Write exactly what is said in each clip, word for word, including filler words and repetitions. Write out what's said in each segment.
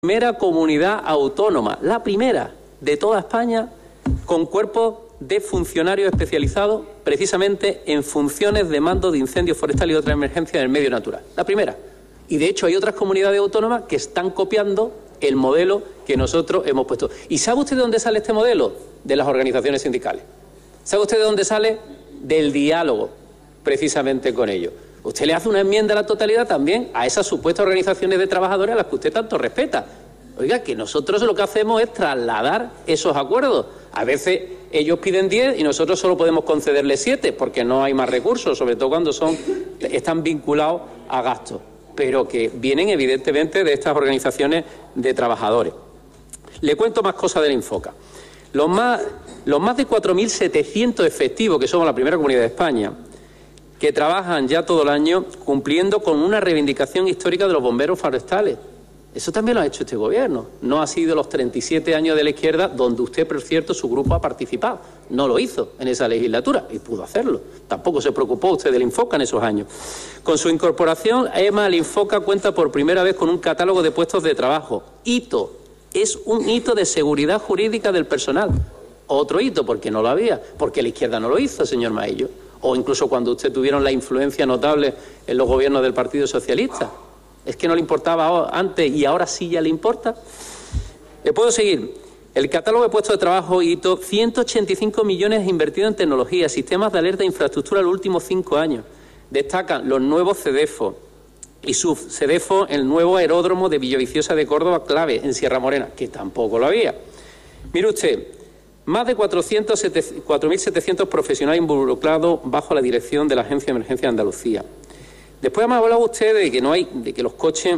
primera comunidad autónoma, la primera de toda España, con cuerpos de funcionarios especializados precisamente en funciones de mando de incendios forestales y otras emergencias en el medio natural. La primera. Y de hecho hay otras comunidades autónomas que están copiando el modelo que nosotros hemos puesto. ¿Y sabe usted de dónde sale este modelo? De las organizaciones sindicales. ¿Sabe usted de dónde sale? Del diálogo, precisamente con ellos. Usted le hace una enmienda a la totalidad también a esas supuestas organizaciones de trabajadores a las que usted tanto respeta. Oiga, que nosotros lo que hacemos es trasladar esos acuerdos. A veces ellos piden diez y nosotros solo podemos concederles siete porque no hay más recursos, sobre todo cuando son, están vinculados a gastos, pero que vienen evidentemente de estas organizaciones de trabajadores. Le cuento más cosas del Infoca. Los más, los más de cuatro mil setecientos efectivos, que somos la primera comunidad de España, que trabajan ya todo el año cumpliendo con una reivindicación histórica de los bomberos forestales. Eso también lo ha hecho este gobierno. No ha sido los treinta y siete años de la izquierda, donde usted, por cierto, su grupo ha participado. No lo hizo en esa legislatura y pudo hacerlo. Tampoco se preocupó usted del Infoca en esos años. Con su incorporación, EMA al Infoca cuenta por primera vez con un catálogo de puestos de trabajo. Hito. Es un hito de seguridad jurídica del personal. Otro hito, porque no lo había. Porque la izquierda no lo hizo, señor Maillo. O incluso cuando usted tuvieron la influencia notable en los gobiernos del Partido Socialista. ¿Es que no le importaba antes y ahora sí ya le importa? ¿Le puedo seguir? El catálogo de puestos de trabajo hito, ciento ochenta y cinco millones invertidos en tecnología, sistemas de alerta e infraestructura en los últimos cinco años. Destacan los nuevos CEDEFO y SUB-CEDEFO, el nuevo aeródromo de Villaviciosa de Córdoba, clave en Sierra Morena, que tampoco lo había. Mire usted, más de cuatro mil setecientos profesionales involucrados bajo la dirección de la Agencia de Emergencia de Andalucía. Después me ha hablado usted de que no hay, de que los coches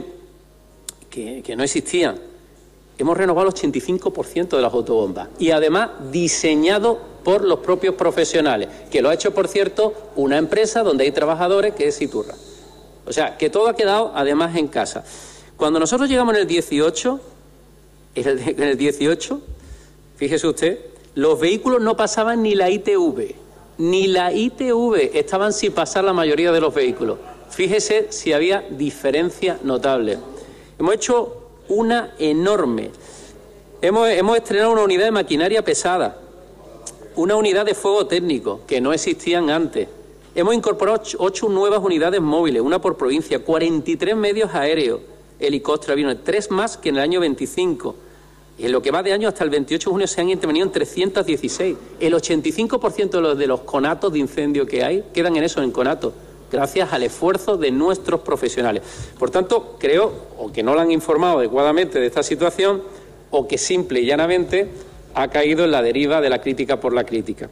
que, que no existían. Hemos renovado el ochenta y cinco por ciento de las autobombas y además diseñado por los propios profesionales, que lo ha hecho, por cierto, una empresa donde hay trabajadores, que es Iturra. O sea, que todo ha quedado además en casa. Cuando nosotros llegamos en el dieciocho, en el, en el dieciocho, fíjese usted, los vehículos no pasaban ni la I T V, ni la I T V, estaban sin pasar la mayoría de los vehículos. Fíjese si había diferencia notable. Hemos hecho una enorme. Hemos, hemos estrenado una unidad de maquinaria pesada, una unidad de fuego técnico, que no existían antes. Hemos incorporado ocho, ocho nuevas unidades móviles, una por provincia, cuarenta y tres medios aéreos, helicópteros, aviones, tres más que en el año veinticinco. En lo que va de año hasta el veintiocho de junio se han intervenido en trescientos dieciséis. El ochenta y cinco por ciento de los, de los conatos de incendio que hay quedan en eso, en conatos, gracias al esfuerzo de nuestros profesionales. Por tanto, creo o que no lo han informado adecuadamente de esta situación o que simple y llanamente ha caído en la deriva de la crítica por la crítica.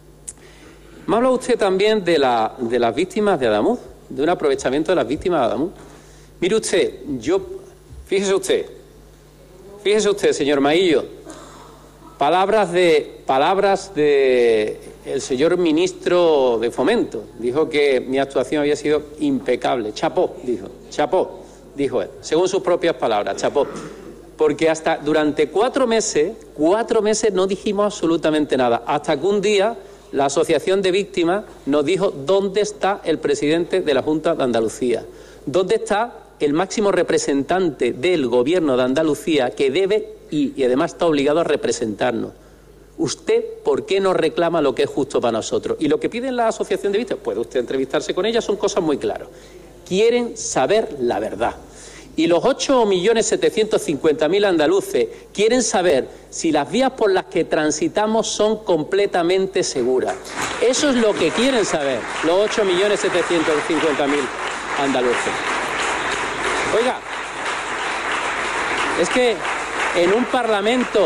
Me habla usted también de, la, de las víctimas de Adamuz, de un aprovechamiento de las víctimas de Adamuz. Mire usted, yo, fíjese usted, fíjese usted, señor Maillo, palabras de, palabras de el señor ministro de Fomento. Dijo que mi actuación había sido impecable. Chapó, dijo, chapó, dijo él, según sus propias palabras, chapó. Porque hasta durante cuatro meses, cuatro meses no dijimos absolutamente nada, hasta que un día la Asociación de Víctimas nos dijo dónde está el presidente de la Junta de Andalucía, dónde está el máximo representante del Gobierno de Andalucía que debe y, y además está obligado a representarnos. ¿Usted por qué no reclama lo que es justo para nosotros? Y lo que piden la Asociación de Víctimas, puede usted entrevistarse con ella, son cosas muy claras. Quieren saber la verdad. Y los ocho millones setecientos cincuenta mil andaluces quieren saber si las vías por las que transitamos son completamente seguras. Eso es lo que quieren saber los ocho millones setecientos cincuenta mil andaluces. Oiga, es que en un Parlamento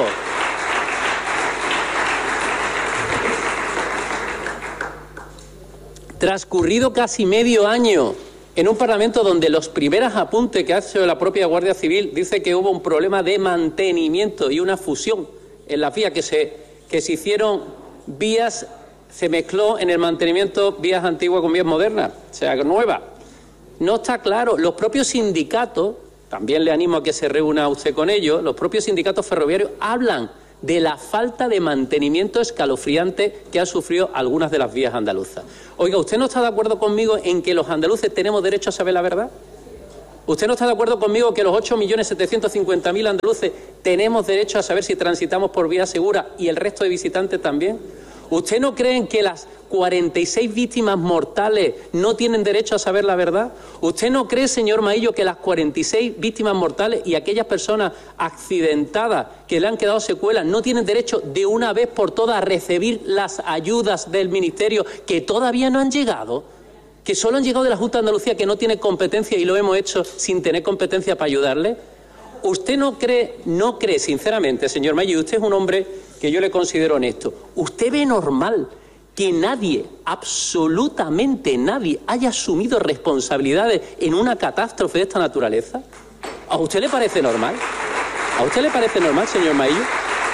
transcurrido casi medio año, en un Parlamento donde los primeros apuntes que ha hecho la propia Guardia Civil dice que hubo un problema de mantenimiento y una fusión en las vías, que se, que se hicieron vías, se mezcló en el mantenimiento vías antiguas con vías modernas, o sea, nuevas. No está claro. Los propios sindicatos, también le animo a que se reúna usted con ellos, los propios sindicatos ferroviarios hablan de la falta de mantenimiento escalofriante que han sufrido algunas de las vías andaluzas. Oiga, ¿usted no está de acuerdo conmigo en que los andaluces tenemos derecho a saber la verdad? ¿Usted no está de acuerdo conmigo que los ocho millones setecientos cincuenta mil andaluces tenemos derecho a saber si transitamos por vía segura y el resto de visitantes también? ¿Usted no cree que las cuarenta y seis víctimas mortales no tienen derecho a saber la verdad? ¿Usted no cree, señor Maillo, que las cuarenta y seis víctimas mortales y aquellas personas accidentadas que le han quedado secuelas no tienen derecho de una vez por todas a recibir las ayudas del Ministerio que todavía no han llegado? ¿Que solo han llegado de la Junta de Andalucía, que no tiene competencia y lo hemos hecho sin tener competencia para ayudarle? ¿Usted no cree, no cree sinceramente, señor Maillo, y usted es un hombre que yo le considero honesto, ¿usted ve normal que nadie, absolutamente nadie, haya asumido responsabilidades en una catástrofe de esta naturaleza? ¿A usted le parece normal? ¿A usted le parece normal, señor Maillo?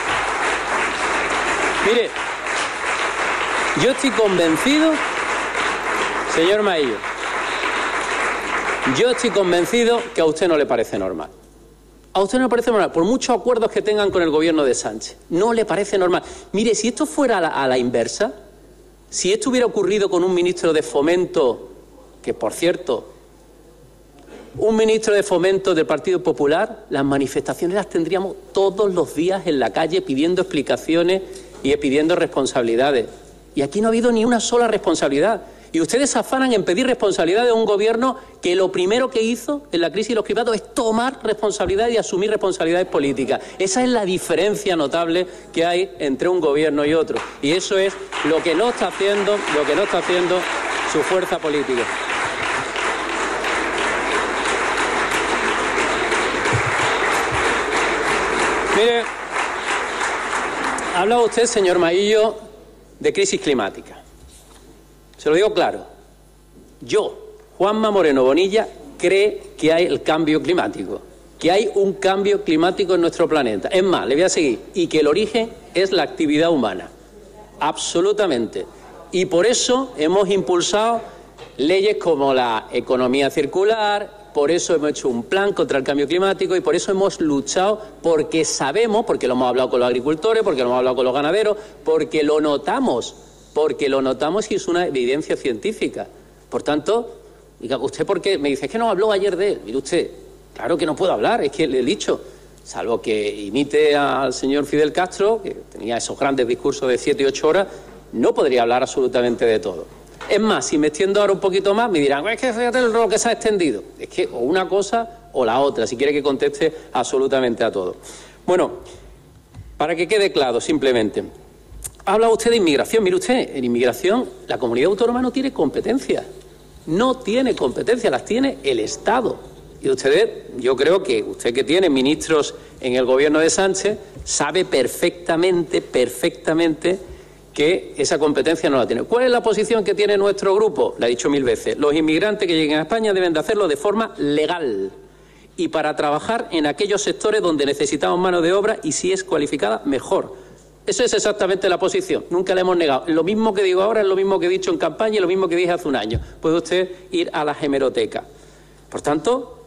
Mire, yo estoy convencido, señor Maillo, yo estoy convencido que a usted no le parece normal. A usted no le parece normal, por muchos acuerdos que tengan con el gobierno de Sánchez. No le parece normal. Mire, si esto fuera a la, a la inversa, si esto hubiera ocurrido con un ministro de Fomento, que por cierto, un ministro de Fomento del Partido Popular, las manifestaciones las tendríamos todos los días en la calle pidiendo explicaciones y pidiendo responsabilidades. Y aquí no ha habido ni una sola responsabilidad. Y ustedes se afanan en pedir responsabilidad de un gobierno que lo primero que hizo en la crisis de los cribados es tomar responsabilidad y asumir responsabilidades políticas. Esa es la diferencia notable que hay entre un gobierno y otro. Y eso es lo que no está haciendo, lo que no está haciendo su fuerza política. Mire, ha hablado usted, señor Maillo, de crisis climática. Se lo digo claro, yo, Juanma Moreno Bonilla, cree que hay el cambio climático, que hay un cambio climático en nuestro planeta. Es más, le voy a seguir, y que el origen es la actividad humana, absolutamente. Y por eso hemos impulsado leyes como la economía circular, por eso hemos hecho un plan contra el cambio climático y por eso hemos luchado, porque sabemos, porque lo hemos hablado con los agricultores, porque lo hemos hablado con los ganaderos, porque lo notamos. Porque lo notamos y es una evidencia científica. Por tanto, diga, ¿usted por qué? Me dice, es que no habló ayer de él. Mire usted, claro que no puedo hablar, es que le he dicho, salvo que imite al señor Fidel Castro, que tenía esos grandes discursos de siete y ocho horas, no podría hablar absolutamente de todo. Es más, si me extiendo ahora un poquito más, me dirán, es que fíjate lo que se ha extendido. Es que o una cosa o la otra, si quiere que conteste absolutamente a todo. Bueno, para que quede claro, simplemente, habla usted de inmigración. Mire usted, en inmigración la comunidad autónoma no tiene competencias. No tiene competencias, las tiene el Estado. Y ustedes, yo creo que usted que tiene ministros en el gobierno de Sánchez, sabe perfectamente, perfectamente que esa competencia no la tiene. ¿Cuál es la posición que tiene nuestro grupo? La he dicho mil veces. Los inmigrantes que lleguen a España deben de hacerlo de forma legal y para trabajar en aquellos sectores donde necesitamos mano de obra y si es cualificada, mejor. Eso es exactamente la posición, nunca la hemos negado. Lo mismo que digo ahora es lo mismo que he dicho en campaña y lo mismo que dije hace un año. Puede usted ir a la hemeroteca. Por tanto,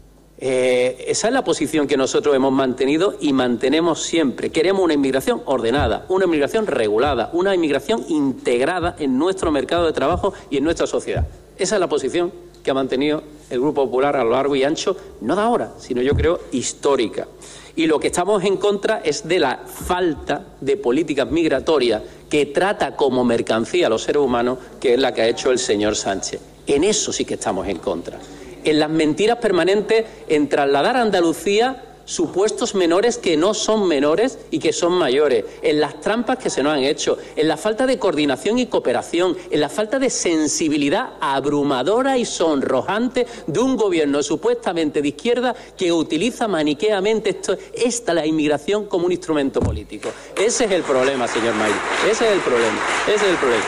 eh, esa es la posición que nosotros hemos mantenido y mantenemos siempre. Queremos una inmigración ordenada, una inmigración regulada, una inmigración integrada en nuestro mercado de trabajo y en nuestra sociedad. Esa es la posición que ha mantenido el Grupo Popular a lo largo y ancho, no de ahora, sino yo creo histórica. Y lo que estamos en contra es de la falta de políticas migratorias que trata como mercancía a los seres humanos, que es la que ha hecho el señor Sánchez. En eso sí que estamos en contra. En las mentiras permanentes en trasladar a Andalucía supuestos menores que no son menores y que son mayores, en las trampas que se nos han hecho, en la falta de coordinación y cooperación, en la falta de sensibilidad abrumadora y sonrojante de un gobierno supuestamente de izquierda que utiliza maniqueamente esto, esta la inmigración como un instrumento político. Ese es el problema, señor Maillo. Ese es el problema. Ese es el problema.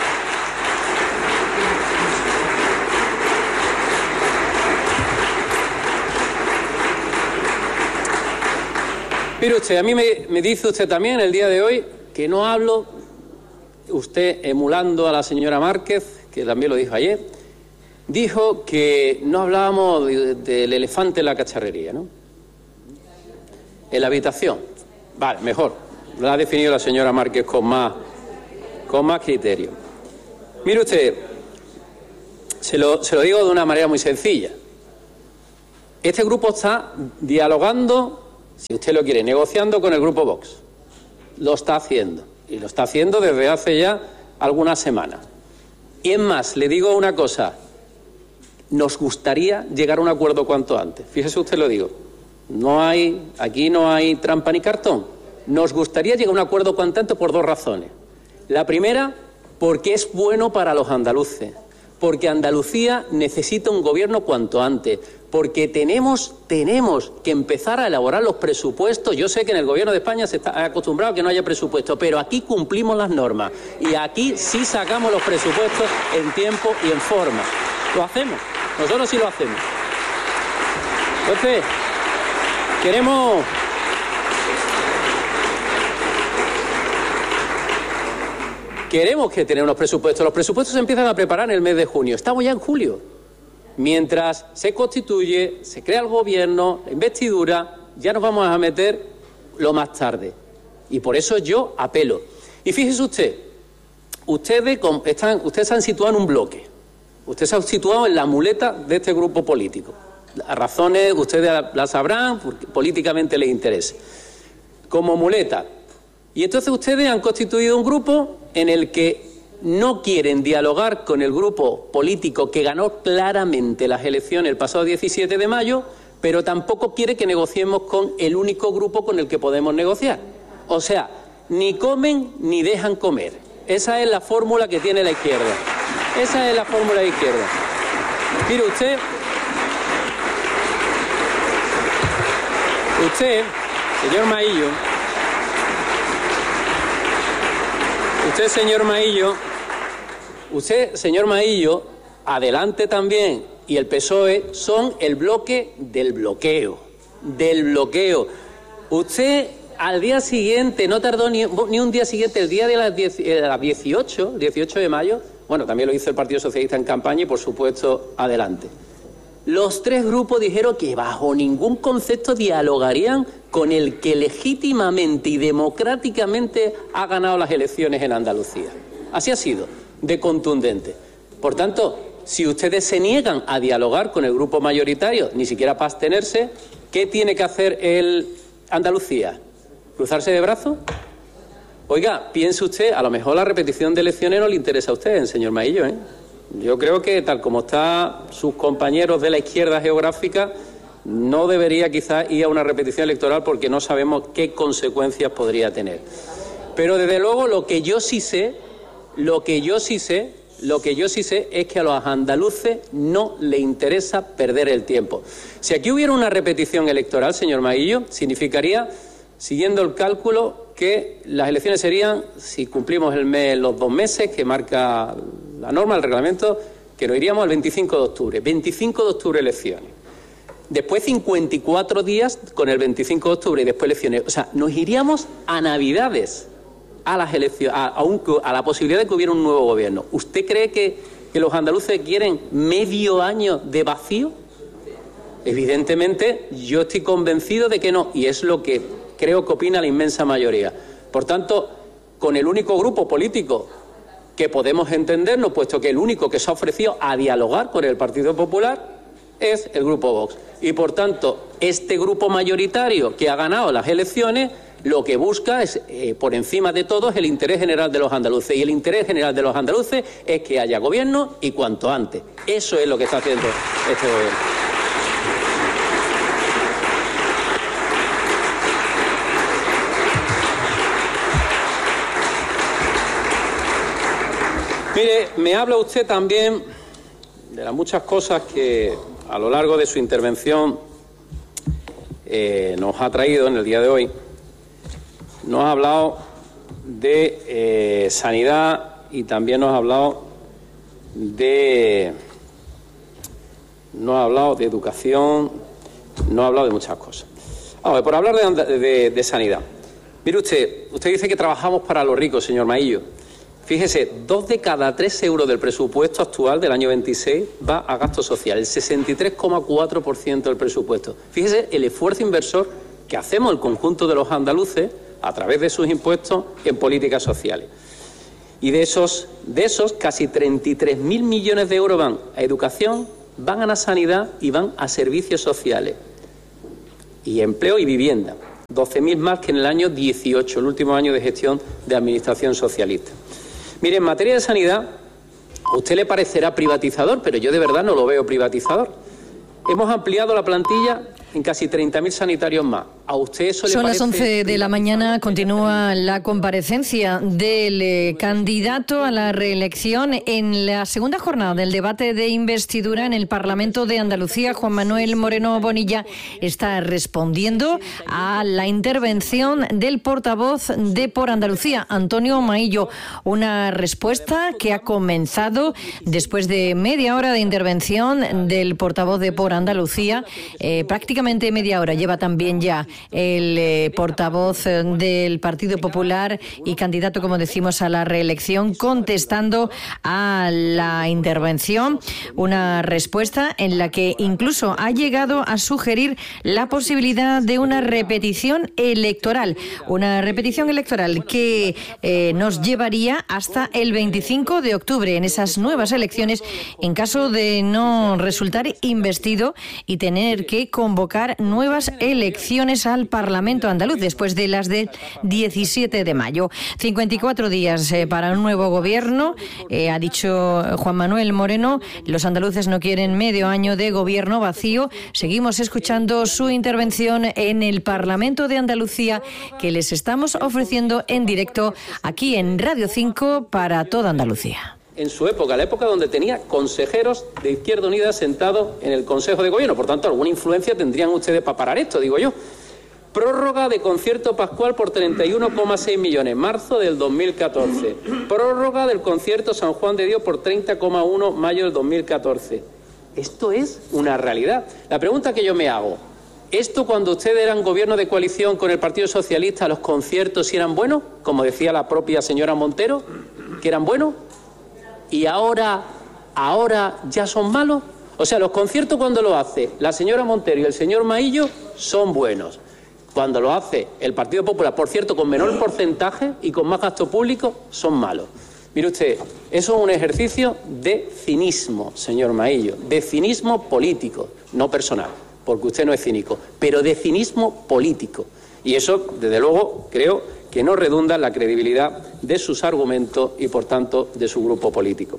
Mire usted, a mí me, me dice usted también el día de hoy que no hablo, usted emulando a la señora Márquez, que también lo dijo ayer, dijo que no hablábamos de, del elefante en la cacharrería, ¿no? En la habitación. Vale, mejor. Lo ha definido la señora Márquez con más, con más criterio. Mire usted, se lo, se lo digo de una manera muy sencilla. Este grupo está dialogando, si usted lo quiere, negociando con el grupo Vox. Lo está haciendo. Y lo está haciendo desde hace ya algunas semanas. Y es más, le digo una cosa. Nos gustaría llegar a un acuerdo cuanto antes. Fíjese usted, lo digo. No hay, aquí no hay trampa ni cartón. Nos gustaría llegar a un acuerdo cuanto antes por dos razones. La primera, porque es bueno para los andaluces. Porque Andalucía necesita un gobierno cuanto antes. Porque tenemos, tenemos que empezar a elaborar los presupuestos. Yo sé que en el Gobierno de España se está acostumbrado a que no haya presupuesto, pero aquí cumplimos las normas y aquí sí sacamos los presupuestos en tiempo y en forma. Lo hacemos, nosotros sí lo hacemos. Entonces, queremos... Queremos que tener unos presupuestos. Los presupuestos se empiezan a preparar en el mes de junio. Estamos ya en julio. Mientras se constituye, se crea el gobierno, la investidura, ya nos vamos a meter lo más tarde. Y por eso yo apelo. Y fíjese usted, ustedes están, ustedes se han situado en un bloque. Ustedes se han situado en la muleta de este grupo político. Las razones ustedes las sabrán, porque políticamente les interesa. Como muleta. Y entonces ustedes han constituido un grupo en el que no quieren dialogar con el grupo político que ganó claramente las elecciones el pasado diecisiete de mayo, pero tampoco quiere que negociemos con el único grupo con el que podemos negociar. O sea, ni comen ni dejan comer. Esa es la fórmula que tiene la izquierda. Esa es la fórmula de la izquierda. Mire usted, usted, señor Maillo, usted, señor Maillo, usted, señor Maillo, Adelante también y el P S O E son el bloque del bloqueo, del bloqueo. Usted al día siguiente, no tardó ni, ni un día siguiente, el día de las, diez, eh, las dieciocho, dieciocho de mayo, bueno, también lo hizo el Partido Socialista en campaña y, por supuesto, Adelante. Los tres grupos dijeron que bajo ningún concepto dialogarían con el que legítimamente y democráticamente ha ganado las elecciones en Andalucía. Así ha sido, de contundente. Por tanto, si ustedes se niegan a dialogar con el grupo mayoritario, ni siquiera para abstenerse, ¿qué tiene que hacer el Andalucía? ¿Cruzarse de brazos? Oiga, piense usted, a lo mejor la repetición de elecciones no le interesa a usted, señor Maillo, ¿eh? Yo creo que, tal como están sus compañeros de la izquierda geográfica, no debería quizás ir a una repetición electoral porque no sabemos qué consecuencias podría tener. Pero, desde luego, lo que yo sí sé, lo que yo sí sé, lo que yo sí sé es que a los andaluces no les interesa perder el tiempo. Si aquí hubiera una repetición electoral, señor Maillo, significaría, siguiendo el cálculo, que las elecciones serían, si cumplimos el mes, los dos meses que marca la norma, el reglamento, que nos iríamos al veinticinco de octubre. veinticinco de octubre elecciones. Después cincuenta y cuatro días con el veinticinco de octubre y después elecciones. O sea, nos iríamos a Navidades, a las elecciones, a, a, un, a la posibilidad de que hubiera un nuevo gobierno. ¿Usted cree que, que los andaluces quieren medio año de vacío? Evidentemente, yo estoy convencido de que no, y es lo que creo que opina la inmensa mayoría. Por tanto, con el único grupo político que podemos entendernos, puesto que el único que se ha ofrecido a dialogar con el Partido Popular es el Grupo Vox. Y, por tanto, este grupo mayoritario que ha ganado las elecciones lo que busca es, eh, por encima de todo, es el interés general de los andaluces. Y el interés general de los andaluces es que haya gobierno y cuanto antes. Eso es lo que está haciendo este gobierno. Mire, me habla usted también de las muchas cosas que a lo largo de su intervención eh, nos ha traído en el día de hoy. Nos ha hablado de eh, sanidad y también nos ha hablado de nos ha hablado de educación, nos ha hablado de muchas cosas. Ahora, por hablar de, de, de sanidad. Mire usted, usted dice que trabajamos para los ricos, señor Maillo. Fíjese, dos de cada tres euros del presupuesto actual del año veintiséis va a gasto social, el sesenta y tres coma cuatro por ciento del presupuesto. Fíjese el esfuerzo inversor que hacemos el conjunto de los andaluces a través de sus impuestos en políticas sociales. Y de esos, de esos casi treinta y tres mil millones de euros van a educación, van a la sanidad y van a servicios sociales. Y empleo y vivienda. doce mil más que en el año dieciocho, el último año de gestión de administración socialista. Mire, en materia de sanidad, a usted le parecerá privatizador, pero yo de verdad no lo veo privatizador. Hemos ampliado la plantilla en casi treinta mil sanitarios más. ¿A usted eso le parece? Son las once de la mañana, continúa la comparecencia del eh, candidato a la reelección en la segunda jornada del debate de investidura en el Parlamento de Andalucía. Juan Manuel Moreno Bonilla está respondiendo a la intervención del portavoz de Por Andalucía, Antonio Maillo. Una respuesta que ha comenzado después de media hora de intervención del portavoz de Por Andalucía. Eh, prácticamente media hora lleva también ya el eh, portavoz del Partido Popular y candidato, como decimos, a la reelección, contestando a la intervención. Una respuesta en la que incluso ha llegado a sugerir la posibilidad de una repetición electoral. Una repetición electoral que eh, nos llevaría hasta el veinticinco de octubre en esas nuevas elecciones, en caso de no resultar investido y tener que convocar nuevas elecciones al Parlamento andaluz después de las del diecisiete de mayo. cincuenta y cuatro días eh, para un nuevo gobierno, eh, ha dicho Juan Manuel Moreno. Los andaluces no quieren medio año de gobierno vacío. Seguimos escuchando su intervención en el Parlamento de Andalucía, que les estamos ofreciendo en directo aquí en Radio cinco para toda Andalucía. En su época, la época donde tenía consejeros de Izquierda Unida sentados en el Consejo de Gobierno. Por tanto, alguna influencia tendrían ustedes para parar esto, digo yo. Prórroga de concierto pascual por treinta y uno coma seis millones, marzo del dos mil catorce. Prórroga del concierto San Juan de Dios por treinta coma uno, mayo del dos mil catorce. Esto es una realidad. La pregunta que yo me hago, ¿esto cuando ustedes eran gobierno de coalición con el Partido Socialista, los conciertos sí eran buenos? Como decía la propia señora Montero, que eran buenos. ¿Y ahora, ahora ya son malos? O sea, los conciertos cuando lo hace la señora Montero y el señor Maillo son buenos. Cuando lo hace el Partido Popular, por cierto, con menor porcentaje y con más gasto público, son malos. Mire usted, eso es un ejercicio de cinismo, señor Maillo, de cinismo político, no personal, porque usted no es cínico, pero de cinismo político. Y eso, desde luego, creo que no redunda en la credibilidad de sus argumentos y, por tanto, de su grupo político.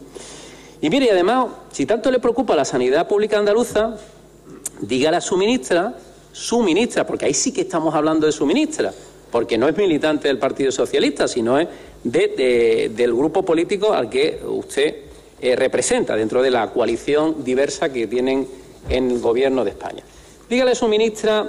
Y mire, además, si tanto le preocupa la sanidad pública andaluza, dígale a su ministra, su ministra, porque ahí sí que estamos hablando de su ministra, porque no es militante del Partido Socialista, sino es de, de, del grupo político al que usted eh, representa dentro de la coalición diversa que tienen en el Gobierno de España. Dígale a su ministra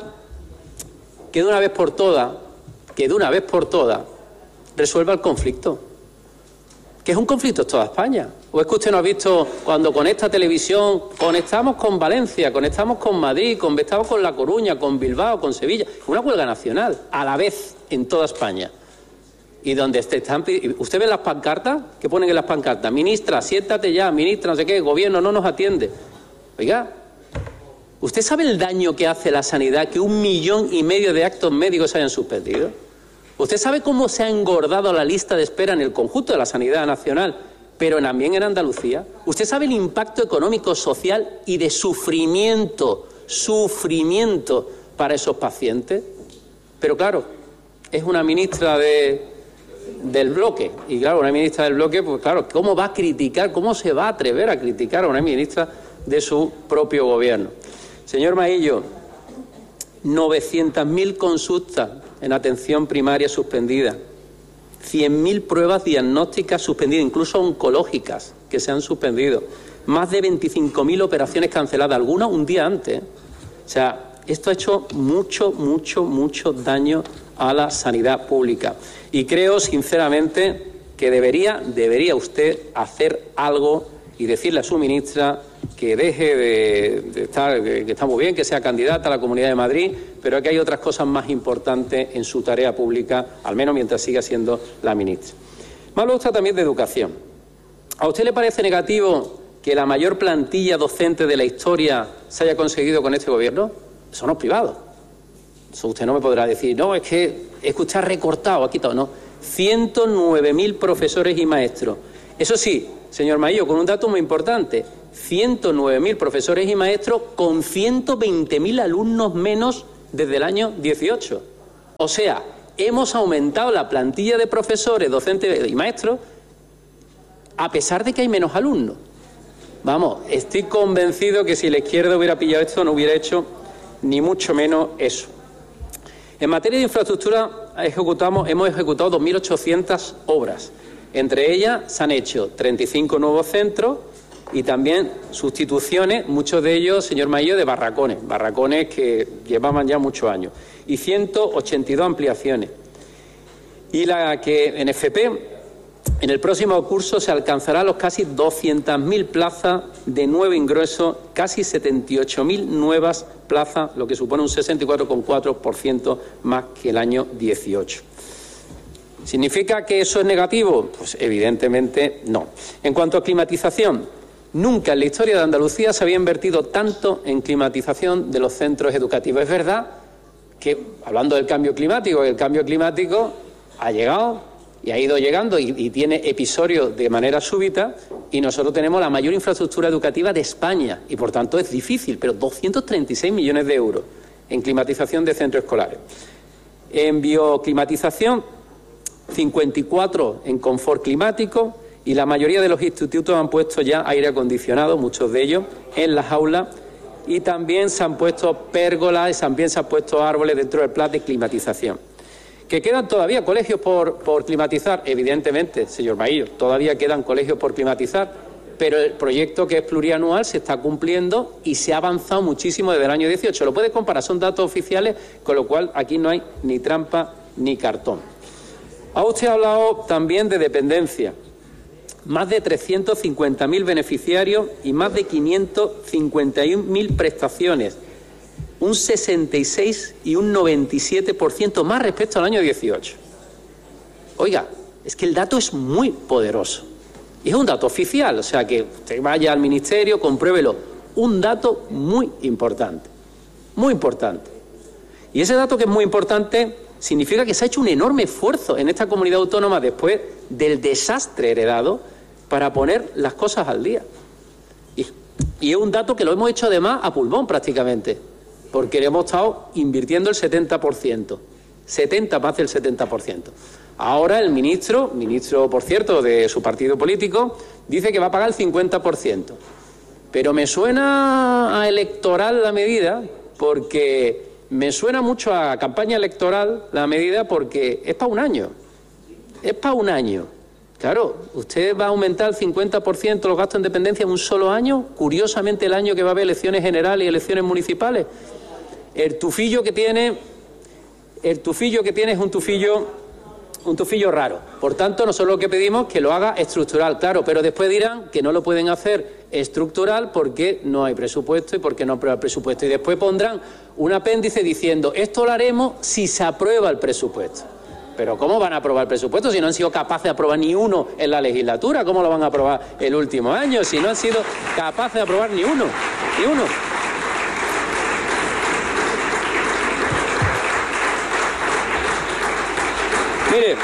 que de una vez por todas, que de una vez por todas resuelva el conflicto, que es un conflicto en toda España. ¿O es que usted no ha visto cuando con esta televisión conectamos con Valencia, conectamos con Madrid, conectamos con La Coruña, con Bilbao, con Sevilla? Una huelga nacional, a la vez, en toda España. Y donde están, usted ve las pancartas, que ponen en las pancartas, ministra, siéntate ya, ministra, no sé qué, gobierno no nos atiende. Oiga, ¿usted sabe el daño que hace la sanidad que un millón y medio de actos médicos se hayan suspendido? ¿Usted sabe cómo se ha engordado la lista de espera en el conjunto de la sanidad nacional, pero también en Andalucía? ¿Usted sabe el impacto económico, social y de sufrimiento, sufrimiento para esos pacientes? Pero claro, es una ministra de, del bloque, y claro, una ministra del bloque, pues claro, ¿cómo va a criticar, cómo se va a atrever a criticar a una ministra de su propio gobierno? Señor Maillo, novecientas mil consultas en atención primaria suspendidas, cien mil pruebas diagnósticas suspendidas, incluso oncológicas, que se han suspendido, más de veinticinco mil operaciones canceladas, algunas un día antes. O sea, esto ha hecho mucho, mucho, mucho daño a la sanidad pública. Y creo, sinceramente, que debería, debería usted hacer algo y decirle a su ministra que deje de, de estar, que está muy bien que sea candidata a la Comunidad de Madrid, pero que hay otras cosas más importantes en su tarea pública, al menos mientras siga siendo la ministra. Me habla usted también de educación. ¿A usted le parece negativo que la mayor plantilla docente de la historia se haya conseguido con este gobierno? Son los privados. Eso usted no me podrá decir, no, es que, es que usted ha recortado, ha quitado, no. ciento nueve mil profesores y maestros. Eso sí, señor Maillo, con un dato muy importante, ciento nueve mil profesores y maestros con ciento veinte mil alumnos menos desde el año dieciocho. O sea, hemos aumentado la plantilla de profesores, docentes y maestros a pesar de que hay menos alumnos. Vamos, estoy convencido que si la izquierda hubiera pillado esto no hubiera hecho ni mucho menos eso. En materia de infraestructura ejecutamos, hemos ejecutado dos mil ochocientas obras. Entre ellas se han hecho treinta y cinco nuevos centros y también sustituciones, muchos de ellos, señor Maillo, de barracones, barracones que llevaban ya muchos años, y ciento ochenta y dos ampliaciones. Y la que en F P, en el próximo curso se alcanzará los casi doscientas mil plazas de nuevo ingreso, casi setenta y ocho mil nuevas plazas, lo que supone un sesenta y cuatro coma cuatro por ciento más que el año dieciocho. ¿Significa que eso es negativo? Pues evidentemente no. En cuanto a climatización, nunca en la historia de Andalucía se había invertido tanto en climatización de los centros educativos. Es verdad que, hablando del cambio climático, el cambio climático ha llegado y ha ido llegando y, y tiene episodios de manera súbita, y nosotros tenemos la mayor infraestructura educativa de España y, por tanto, es difícil, pero doscientos treinta y seis millones de euros en climatización de centros escolares. En bioclimatización, cincuenta y cuatro en confort climático, y la mayoría de los institutos han puesto ya aire acondicionado, muchos de ellos, en las aulas, y también se han puesto pérgolas y también se han puesto árboles dentro del plan de climatización. ¿Que quedan todavía colegios por, por climatizar? Evidentemente, señor Maillo, todavía quedan colegios por climatizar, pero el proyecto, que es plurianual, se está cumpliendo y se ha avanzado muchísimo desde el año dieciocho. Lo puede comparar, son datos oficiales, con lo cual aquí no hay ni trampa ni cartón. Ha usted hablado también de dependencia. Más de trescientos cincuenta mil beneficiarios y más de quinientos cincuenta y un mil prestaciones. Un sesenta y seis y un noventa y siete por ciento más respecto al año dieciocho. Oiga, es que el dato es muy poderoso. Y es un dato oficial, o sea que usted vaya al ministerio, compruébelo. Un dato muy importante, muy importante. Y ese dato, que es muy importante, significa que se ha hecho un enorme esfuerzo en esta comunidad autónoma después del desastre heredado para poner las cosas al día. Y, y es un dato que lo hemos hecho además a pulmón prácticamente, porque le hemos estado invirtiendo el setenta por ciento, setenta más del setenta por ciento. Ahora el ministro, ministro por cierto de su partido político, dice que va a pagar el cincuenta por ciento. Pero me suena a electoral la medida, porque me suena mucho a campaña electoral la medida, porque es para un año. Es para un año. Claro, usted va a aumentar el cincuenta por ciento los gastos en dependencia en un solo año, curiosamente el año que va a haber elecciones generales y elecciones municipales. El tufillo que tiene, el tufillo que tiene es un tufillo, un tufillo raro. Por tanto, nosotros lo que pedimos es que lo haga estructural, claro, pero después dirán que no lo pueden hacer estructural porque no hay presupuesto y porque no aprueba el presupuesto. Y después pondrán un apéndice diciendo, esto lo haremos si se aprueba el presupuesto. Pero ¿cómo van a aprobar el presupuesto si no han sido capaces de aprobar ni uno en la legislatura? ¿Cómo lo van a aprobar el último año si no han sido capaces de aprobar ni uno? Ni uno. Mire,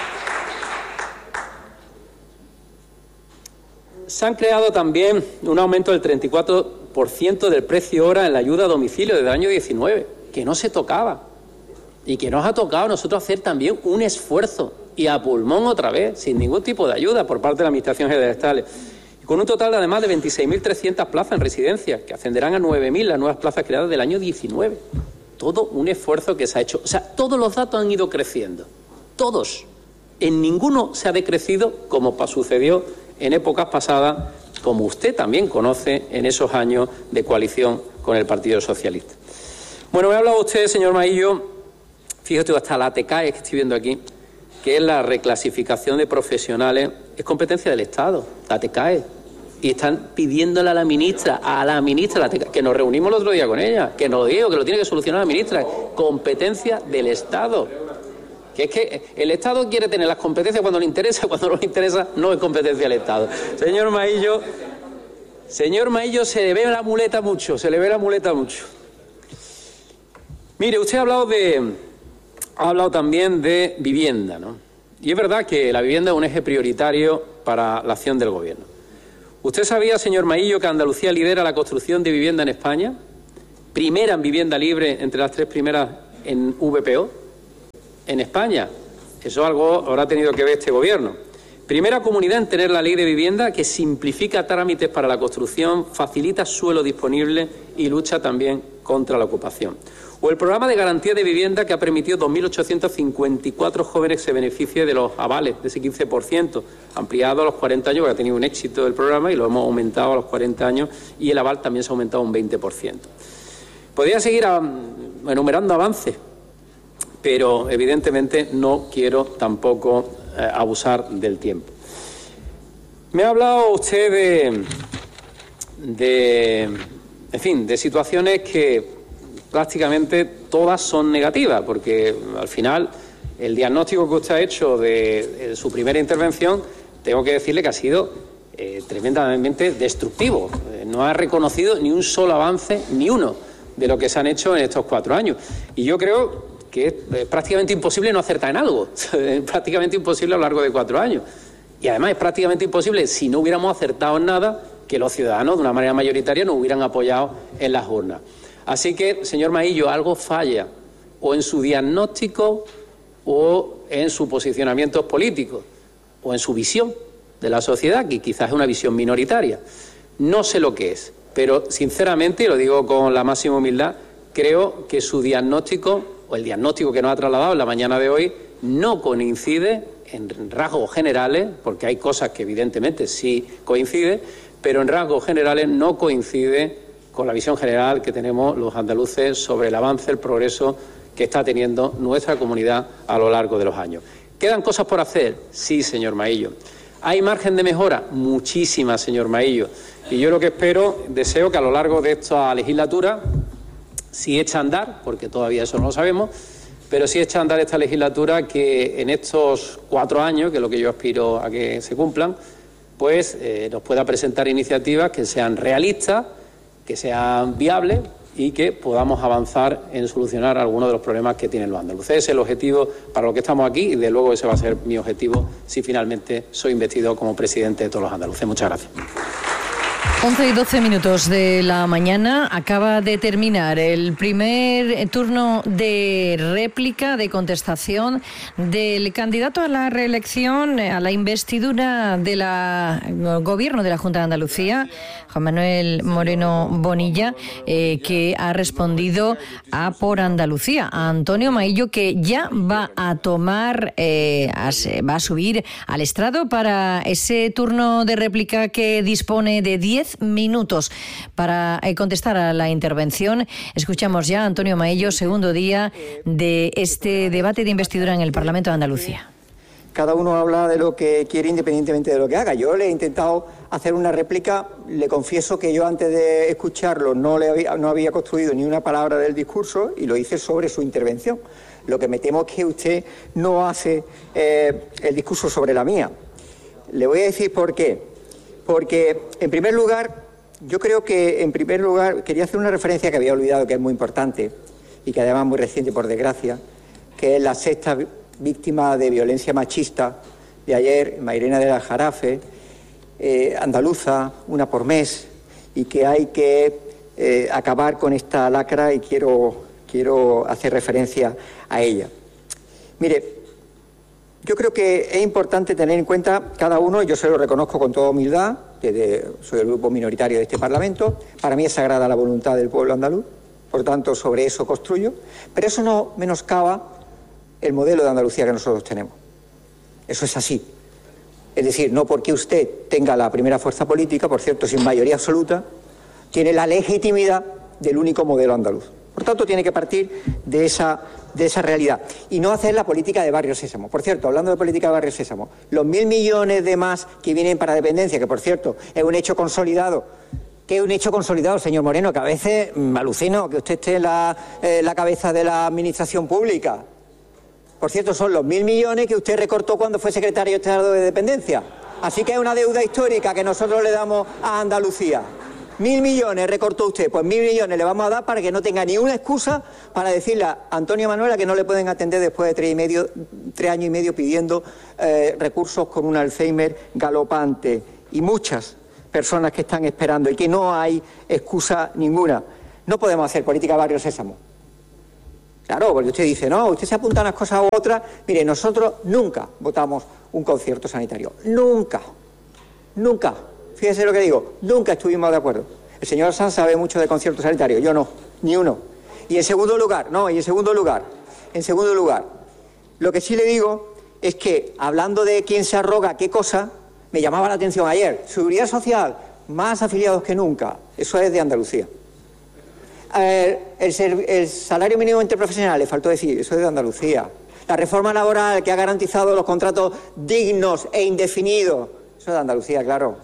se han creado también un aumento del treinta y cuatro por ciento del precio hora en la ayuda a domicilio desde el año diecinueve, que no se tocaba y que nos ha tocado a nosotros hacer también un esfuerzo y a pulmón otra vez, sin ningún tipo de ayuda por parte de la Administración General del Estado. Y con un total de además de veintiséis mil trescientas plazas en residencias, que ascenderán a nueve mil las nuevas plazas creadas del año diecinueve. Todo un esfuerzo que se ha hecho. O sea, todos los datos han ido creciendo. Todos. En ninguno se ha decrecido como sucedió en épocas pasadas, como usted también conoce en esos años de coalición con el Partido Socialista. Bueno, me ha hablado usted, señor Maillo, fíjate, hasta la A T C A E que estoy viendo aquí, que es la reclasificación de profesionales, es competencia del Estado, la A T C A E. Y están pidiéndole a la ministra, a la ministra, la A T C A E, que nos reunimos el otro día con ella, que nos diga que lo tiene que solucionar la ministra, competencia del Estado. Que es que el Estado quiere tener las competencias cuando le interesa, cuando no le interesa no es competencia del Estado. Señor Maillo, señor Maillo, se le ve la muleta mucho, se le ve la muleta mucho. Mire, usted ha hablado de, ha hablado también de vivienda, ¿no? Y es verdad que la vivienda es un eje prioritario para la acción del Gobierno. ¿Usted sabía, señor Maillo, que Andalucía lidera la construcción de vivienda en España? Primera en vivienda libre entre las tres primeras en V P O. En España. Eso algo habrá tenido que ver este Gobierno. Primera comunidad en tener la ley de vivienda que simplifica trámites para la construcción, facilita suelo disponible y lucha también contra la ocupación. O el programa de garantía de vivienda que ha permitido dos mil ochocientos cincuenta y cuatro jóvenes que se beneficien de los avales, de ese quince por ciento, ampliado a los cuarenta años, que ha tenido un éxito el programa y lo hemos aumentado a los cuarenta años, y el aval también se ha aumentado un veinte por ciento. Podría seguir a, enumerando avances, pero evidentemente no quiero tampoco eh, abusar del tiempo. Me ha hablado usted de, de, en fin, de situaciones que prácticamente todas son negativas, porque al final el diagnóstico que usted ha hecho de, de su primera intervención, tengo que decirle que ha sido eh, tremendamente destructivo. Eh, no ha reconocido ni un solo avance, ni uno, de lo que se han hecho en estos cuatro años. Y yo creo que es prácticamente imposible no acertar en algo. Es prácticamente imposible a lo largo de cuatro años. Y además es prácticamente imposible, si no hubiéramos acertado en nada, que los ciudadanos de una manera mayoritaria nos hubieran apoyado en las urnas. Así que, señor Maillo, algo falla, o en su diagnóstico, o en sus posicionamientos políticos, o en su visión de la sociedad, que quizás es una visión minoritaria. No sé lo que es, pero sinceramente, y lo digo con la máxima humildad, creo que su diagnóstico, o el diagnóstico que nos ha trasladado en la mañana de hoy, no coincide en rasgos generales, porque hay cosas que evidentemente sí coinciden, pero en rasgos generales no coincide con la visión general que tenemos los andaluces sobre el avance, el progreso que está teniendo nuestra comunidad a lo largo de los años. ¿Quedan cosas por hacer? Sí, señor Maillo. ¿Hay margen de mejora? Muchísima, señor Maillo. Y yo lo que espero, deseo que a lo largo de esta legislatura, si echa a andar, porque todavía eso no lo sabemos, pero si echa a andar esta legislatura, que en estos cuatro años, que es lo que yo aspiro a que se cumplan, pues eh, nos pueda presentar iniciativas que sean realistas, que sean viables y que podamos avanzar en solucionar algunos de los problemas que tienen los andaluces. Ese es el objetivo para lo que estamos aquí y, de luego, ese va a ser mi objetivo si finalmente soy investido como presidente de todos los andaluces. Muchas gracias. once y doce minutos de la mañana. Acaba de terminar el primer turno de réplica, de contestación del candidato a la reelección, a la investidura del Gobierno de la Junta de Andalucía, Juan Manuel Moreno Bonilla, eh, que ha respondido a Por Andalucía, a Antonio Maillo, que ya va a tomar, eh, a, va a subir al estrado para ese turno de réplica que dispone de diez minutos para contestar a la intervención. Escuchamos ya a Antonio Maillo, segundo día de este debate de investidura en el Parlamento de Andalucía. Cada uno habla de lo que quiere independientemente de lo que haga. Yo le he intentado hacer una réplica. Le confieso que yo antes de escucharlo no, le había, no había construido ni una palabra del discurso y lo hice sobre su intervención. Lo que me temo es que usted no hace eh, el discurso sobre la mía. Le voy a decir por qué. Porque, en primer lugar, yo creo que, en primer lugar, quería hacer una referencia que había olvidado, que es muy importante y que además es muy reciente, por desgracia, que es la sexta víctima de violencia machista de ayer, Mairena de la Jarafe, eh, andaluza, una por mes, y que hay que eh, acabar con esta lacra y quiero, quiero hacer referencia a ella. Mire, yo creo que es importante tener en cuenta cada uno, yo se lo reconozco con toda humildad, desde, soy el grupo minoritario de este Parlamento, para mí es sagrada la voluntad del pueblo andaluz, por tanto sobre eso construyo, pero eso no menoscaba el modelo de Andalucía que nosotros tenemos. Eso es así. Es decir, no porque usted tenga la primera fuerza política, por cierto, sin mayoría absoluta, tiene la legitimidad del único modelo andaluz. Por tanto, tiene que partir de esa, de esa realidad y no hacer la política de Barrio Sésamo. Por cierto, hablando de política de Barrio Sésamo, los mil millones de más que vienen para dependencia, que por cierto es un hecho consolidado, que es un hecho consolidado, señor Moreno, que a veces me alucino que usted esté en la, eh, la cabeza de la administración pública. Por cierto, son los mil millones que usted recortó cuando fue secretario de Estado de Dependencia. Así que es una deuda histórica que nosotros le damos a Andalucía. Mil millones recortó usted, pues mil millones le vamos a dar para que no tenga ni una excusa para decirle a Antonio Manuela que no le pueden atender después de tres, y medio, tres años y medio pidiendo eh, recursos con un Alzheimer galopante y muchas personas que están esperando y que no hay excusa ninguna. No podemos hacer política barrio sésamo. Claro, porque usted dice, no, usted se apunta a unas cosas u otras. Mire, nosotros nunca votamos un concierto sanitario. Nunca. Nunca. Fíjese lo que digo. Nunca estuvimos de acuerdo. El señor Sanz sabe mucho de concierto sanitario. Yo no. Ni uno. Y en segundo lugar, no, y en segundo lugar, en segundo lugar, lo que sí le digo es que, hablando de quién se arroga qué cosa, me llamaba la atención ayer. Seguridad Social, más afiliados que nunca. Eso es de Andalucía. El, el, el salario mínimo interprofesional, le faltó decir, eso es de Andalucía. La reforma laboral que ha garantizado los contratos dignos e indefinidos, eso es de Andalucía, claro.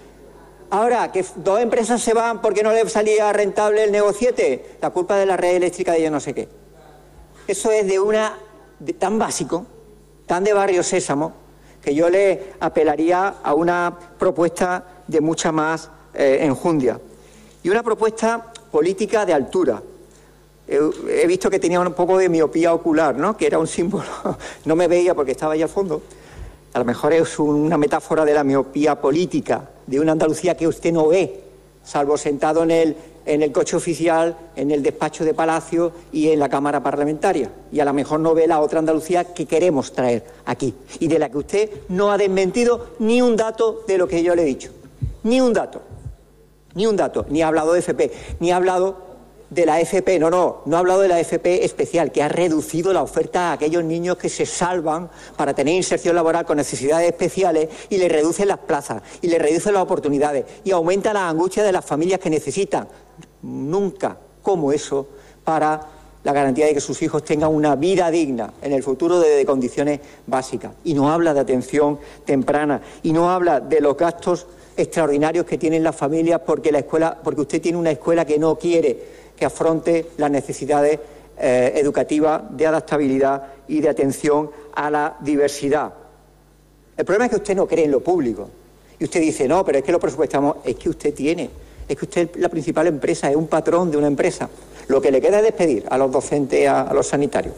Ahora, que dos empresas se van porque no les salía rentable el negociete, la culpa de la red eléctrica de yo no sé qué. Eso es de una de, tan básico, tan de barrio sésamo, que yo le apelaría a una propuesta de mucha más eh, enjundia. Y una propuesta política de altura. He, he visto que tenía un poco de miopía ocular, ¿no? Que era un símbolo. No me veía porque estaba ahí al fondo. A lo mejor es una metáfora de la miopía política, de una Andalucía que usted no ve, salvo sentado en el, en el coche oficial, en el despacho de Palacio y en la Cámara Parlamentaria. Y a lo mejor no ve la otra Andalucía que queremos traer aquí y de la que usted no ha desmentido ni un dato de lo que yo le he dicho. Ni un dato. Ni un dato. Ni ha hablado de F P, ni ha hablado de la F P, no, no, no ha hablado de la F P especial, que ha reducido la oferta a aquellos niños que se salvan para tener inserción laboral con necesidades especiales y le reducen las plazas, y le reducen las oportunidades, y aumenta la angustia de las familias que necesitan. Nunca como eso para la garantía de que sus hijos tengan una vida digna en el futuro de, de condiciones básicas. Y no habla de atención temprana, y no habla de los gastos extraordinarios que tienen las familias porque la escuela, porque usted tiene una escuela que no quiere que afronte las necesidades eh, educativas de adaptabilidad y de atención a la diversidad. El problema es que usted no cree en lo público. Y usted dice, no, pero es que lo presupuestamos. Es que usted tiene, es que usted es la principal empresa, es un patrón de una empresa. Lo que le queda es despedir a los docentes, a, a los sanitarios.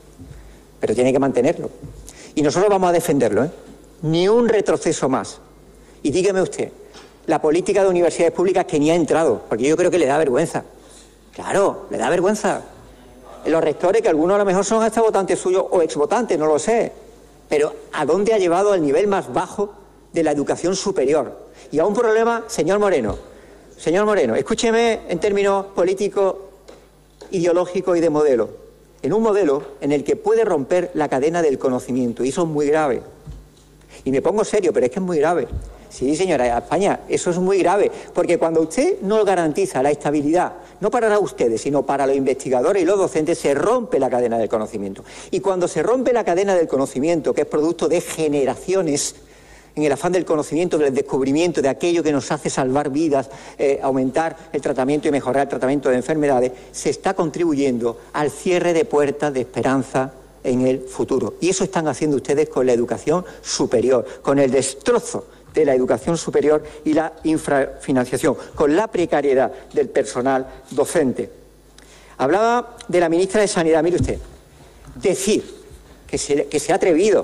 Pero tiene que mantenerlo. Y nosotros vamos a defenderlo, ¿eh? Ni un retroceso más. Y dígame usted, la política de universidades públicas que ni ha entrado, porque yo creo que le da vergüenza. Claro, le da vergüenza. Los rectores, que algunos a lo mejor son hasta votantes suyos o exvotantes, no lo sé. Pero ¿a dónde ha llevado al nivel más bajo de la educación superior? Y a un problema, señor Moreno, señor Moreno, escúcheme en términos políticos, ideológicos y de modelo. En un modelo en el que puede romper la cadena del conocimiento, y eso es muy grave. Y me pongo serio, pero es que es muy grave. Sí, señora, España, eso es muy grave, porque cuando usted no garantiza la estabilidad, no para ustedes, sino para los investigadores y los docentes, se rompe la cadena del conocimiento. Y cuando se rompe la cadena del conocimiento, que es producto de generaciones, en el afán del conocimiento, del descubrimiento de aquello que nos hace salvar vidas, eh, aumentar el tratamiento y mejorar el tratamiento de enfermedades, se está contribuyendo al cierre de puertas de esperanza en el futuro. Y eso están haciendo ustedes con la educación superior, con el destrozo de la educación superior y la infrafinanciación, con la precariedad del personal docente. Hablaba de la ministra de Sanidad. Mire usted, decir que se, que se ha atrevido,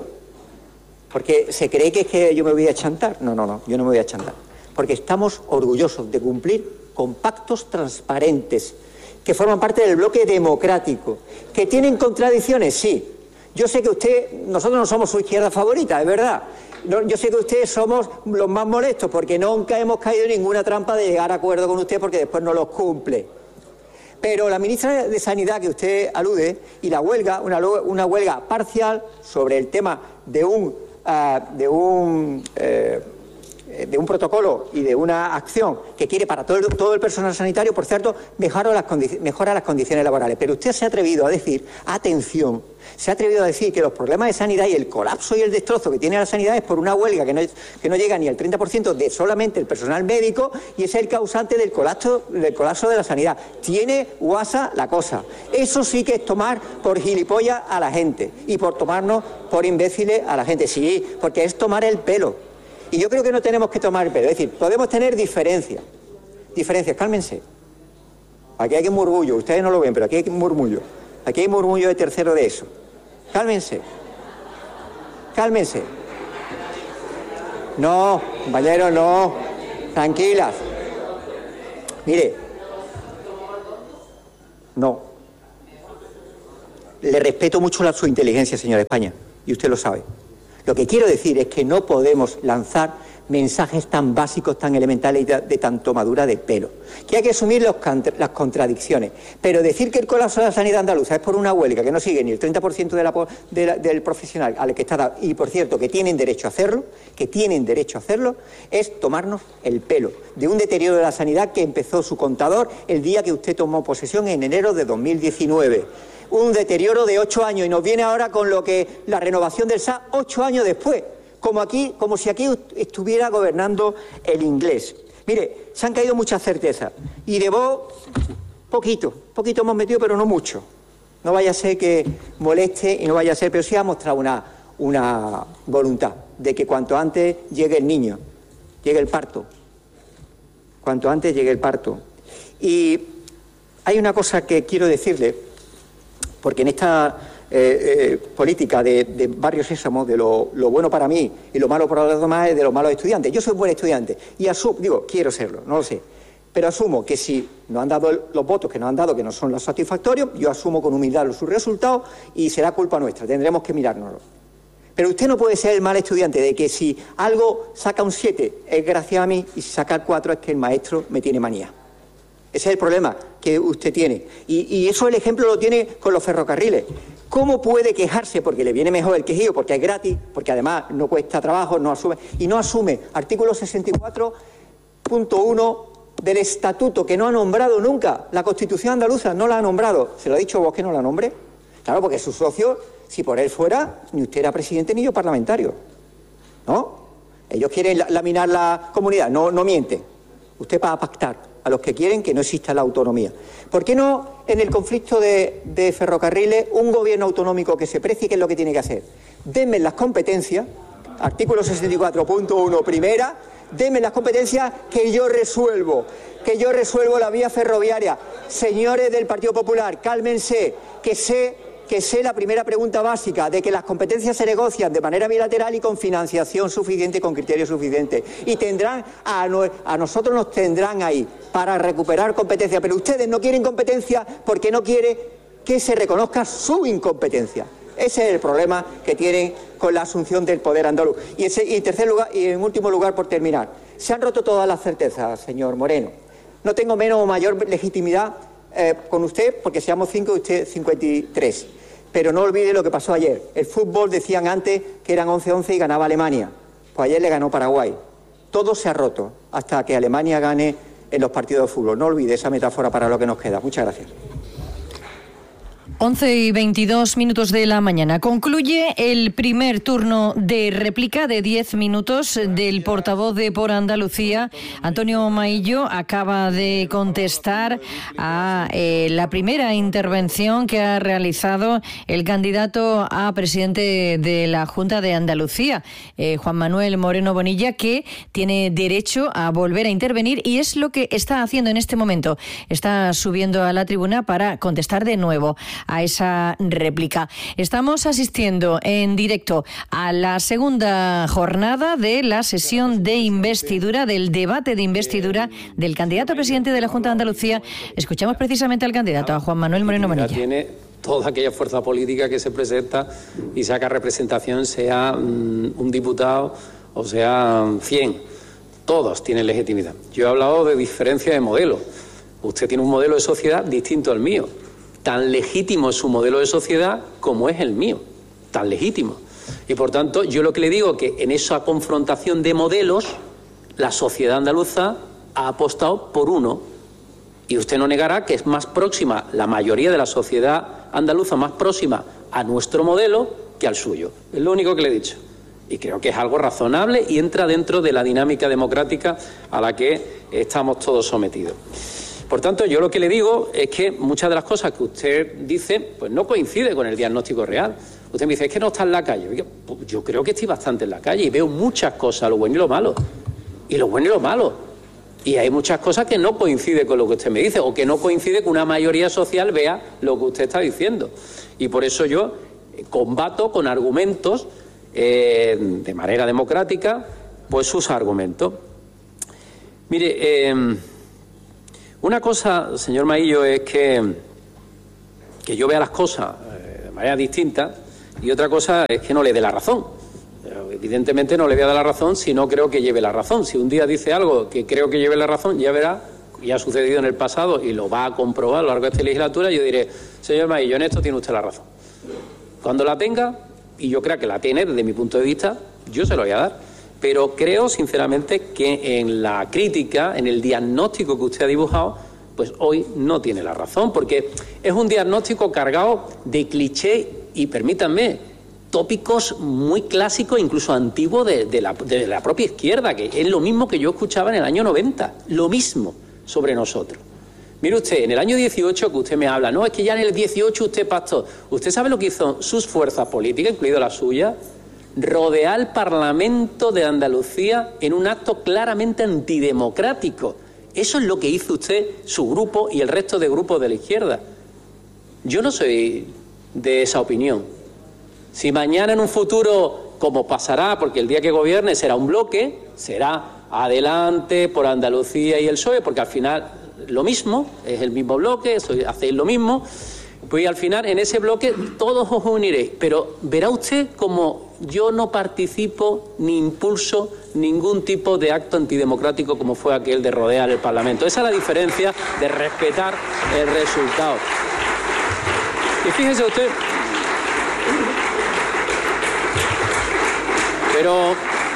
porque se cree que es que yo me voy a chantar. No, no, no, yo no me voy a chantar. Porque estamos orgullosos de cumplir con pactos transparentes que forman parte del bloque democrático, que tienen contradicciones, sí. Yo sé que usted, nosotros no somos su izquierda favorita, es verdad. No, yo sé que ustedes somos los más molestos porque nunca hemos caído en ninguna trampa de llegar a acuerdo con usted porque después no los cumple. Pero la ministra de Sanidad que usted alude y la huelga, una, una huelga parcial sobre el tema de un, uh, de un eh, de un protocolo y de una acción que quiere para todo el, todo el personal sanitario, por cierto, mejora las, mejora las condiciones laborales. Pero usted se ha atrevido a decir, atención, se ha atrevido a decir que los problemas de sanidad y el colapso y el destrozo que tiene la sanidad es por una huelga que no, es, que no llega ni al treinta por ciento de solamente el personal médico y es el causante del colapso, del colapso de la sanidad. Tiene guasa la cosa. Eso sí que es tomar por gilipollas a la gente y por tomarnos por imbéciles a la gente. Sí, porque es tomar el pelo. Y yo creo que no tenemos que tomar el pelo. Es decir, podemos tener diferencias. Diferencias, cálmense. Aquí hay murmullo. Ustedes no lo ven, pero aquí hay murmullo. Aquí hay murmullo de tercero de eso. Cálmense. Cálmense. No, compañero, no. tranquilas. Mire, no. Le respeto mucho la, su inteligencia, señora España, y usted lo sabe. Lo que quiero decir es que no podemos lanzar mensajes tan básicos, tan elementales de, de tan tomadura de pelo. Que hay que asumir los, las contradicciones. Pero decir que el colapso de la sanidad andaluza es por una huelga que no sigue ni el treinta por ciento de la, de la, del profesional al que está dado, y por cierto que tienen derecho a hacerlo, que tienen derecho a hacerlo, es tomarnos el pelo de un deterioro de la sanidad que empezó su contador el día que usted tomó posesión en enero de dos mil diecinueve. Un deterioro de ocho años y nos viene ahora con lo que la renovación del S A ocho años después. Como, aquí, como si aquí estuviera gobernando el inglés. Mire, se han caído muchas certezas y de Vox, poquito, poquito hemos metido, pero no mucho. No vaya a ser que moleste y no vaya a ser, pero sí ha mostrado una, una voluntad de que cuanto antes llegue el niño, llegue el parto, cuanto antes llegue el parto. Y hay una cosa que quiero decirle, porque en esta Eh, eh, política de, de Barrio Sésamo, de lo, lo bueno para mí y lo malo para los demás, es de los malos estudiantes. Yo soy buen estudiante y asumo, digo, quiero serlo, no lo sé, pero asumo que si nos han dado el, los votos que nos han dado, que no son los satisfactorios, yo asumo con humildad los sus resultados y será culpa nuestra, tendremos que mirárnoslo. Pero usted no puede ser el mal estudiante de que si algo saca un siete es gracias a mí y si saca el cuatro es que el maestro me tiene manía. Ese es el problema que usted tiene. Y, y eso el ejemplo lo tiene con los ferrocarriles. ¿Cómo puede quejarse porque le viene mejor el quejío, porque es gratis, porque además no cuesta trabajo, no asume, y no asume artículo sesenta y cuatro punto uno del estatuto que no ha nombrado nunca? La Constitución andaluza no la ha nombrado. ¿Se lo ha dicho vos que no la nombre? Claro, porque su socio, si por él fuera, ni usted era presidente ni yo parlamentario. ¿No? Ellos quieren laminar la comunidad. No, no mienten. Usted va a pactar a los que quieren que no exista la autonomía. ¿Por qué no en el conflicto de, de ferrocarriles un gobierno autonómico que se precie qué es lo que tiene que hacer? Denme las competencias, artículo sesenta y cuatro punto uno, primera, denme las competencias que yo resuelvo, que yo resuelvo la vía ferroviaria. Señores del Partido Popular, cálmense, que sé... que sé la primera pregunta básica, de que las competencias se negocian de manera bilateral y con financiación suficiente, con criterios suficientes. Y tendrán, a, no, a nosotros nos tendrán ahí para recuperar competencia. Pero ustedes no quieren competencia porque no quieren que se reconozca su incompetencia. Ese es el problema que tienen con la asunción del poder andaluz. Y, ese, y en tercer lugar, y en último lugar, por terminar, se han roto todas las certezas, señor Moreno. No tengo menos o mayor legitimidad Eh, con usted, porque seamos cinco y usted cincuenta y tres. Pero no olvide lo que pasó ayer. El fútbol decían antes que eran once once y ganaba Alemania. Pues ayer le ganó Paraguay. Todo se ha roto hasta que Alemania gane en los partidos de fútbol. No olvide esa metáfora para lo que nos queda. Muchas gracias. once y veintidós minutos de la mañana. Concluye el primer turno de réplica de diez minutos del portavoz de Por Andalucía. Antonio Maillo acaba de contestar a eh, la primera intervención que ha realizado el candidato a presidente de la Junta de Andalucía, eh, Juan Manuel Moreno Bonilla, que tiene derecho a volver a intervenir y es lo que está haciendo en este momento. Está subiendo a la tribuna para contestar de nuevo a esa réplica. Estamos asistiendo en directo a la segunda jornada de la sesión de investidura, del debate de investidura del candidato a presidente de la Junta de Andalucía. Escuchamos precisamente al candidato, a Juan Manuel Moreno Bonilla. Tiene toda aquella fuerza política que se presenta y saca representación, sea um, un diputado o sea cien. Todos tienen legitimidad. Yo he hablado de diferencia de modelo. Usted tiene un modelo de sociedad distinto al mío. Tan legítimo es su modelo de sociedad como es el mío, tan legítimo. Y por tanto, yo lo que le digo es que en esa confrontación de modelos, la sociedad andaluza ha apostado por uno. Y usted no negará que es más próxima, la mayoría de la sociedad andaluza más próxima a nuestro modelo que al suyo. Es lo único que le he dicho. Y creo que es algo razonable y entra dentro de la dinámica democrática a la que estamos todos sometidos. Por tanto, yo lo que le digo es que muchas de las cosas que usted dice pues no coincide con el diagnóstico real. Usted me dice, es que no está en la calle. Yo creo que estoy bastante en la calle y veo muchas cosas, lo bueno y lo malo. Y lo bueno y lo malo. Y hay muchas cosas que no coinciden con lo que usted me dice o que no coincide que una mayoría social vea lo que usted está diciendo. Y por eso yo combato con argumentos, eh, de manera democrática, pues sus argumentos. Mire, eh, una cosa, señor Maillo, es que, que yo vea las cosas eh, de manera distinta, y otra cosa es que no le dé la razón. Evidentemente no le voy a dar la razón si no creo que lleve la razón. Si un día dice algo que creo que lleve la razón, ya verá, ya ha sucedido en el pasado y lo va a comprobar a lo largo de esta legislatura, yo diré, señor Maillo, en esto tiene usted la razón. Cuando la tenga, y yo creo que la tiene desde mi punto de vista, yo se lo voy a dar. Pero creo, sinceramente, que en la crítica, en el diagnóstico que usted ha dibujado, pues hoy no tiene la razón, porque es un diagnóstico cargado de cliché y, permítanme, tópicos muy clásicos, incluso antiguos de, de, la, de la propia izquierda, que es lo mismo que yo escuchaba en el año noventa, lo mismo sobre nosotros. Mire usted, en el año dieciocho que usted me habla, no, es que ya en el dieciocho usted pactó. ¿Usted sabe lo que hizo sus fuerzas políticas, incluido la suya? Rodear al Parlamento de Andalucía en un acto claramente antidemocrático. Eso es lo que hizo usted, su grupo y el resto de grupos de la izquierda. Yo no soy de esa opinión. Si mañana en un futuro, como pasará, porque el día que gobierne será un bloque, será adelante por Andalucía y el P S O E, porque al final lo mismo, es el mismo bloque, hacéis lo mismo, pues al final en ese bloque todos os uniréis. Pero verá usted como yo no participo ni impulso ningún tipo de acto antidemocrático como fue aquel de rodear el Parlamento. Esa es la diferencia de respetar el resultado. Y fíjese usted, pero,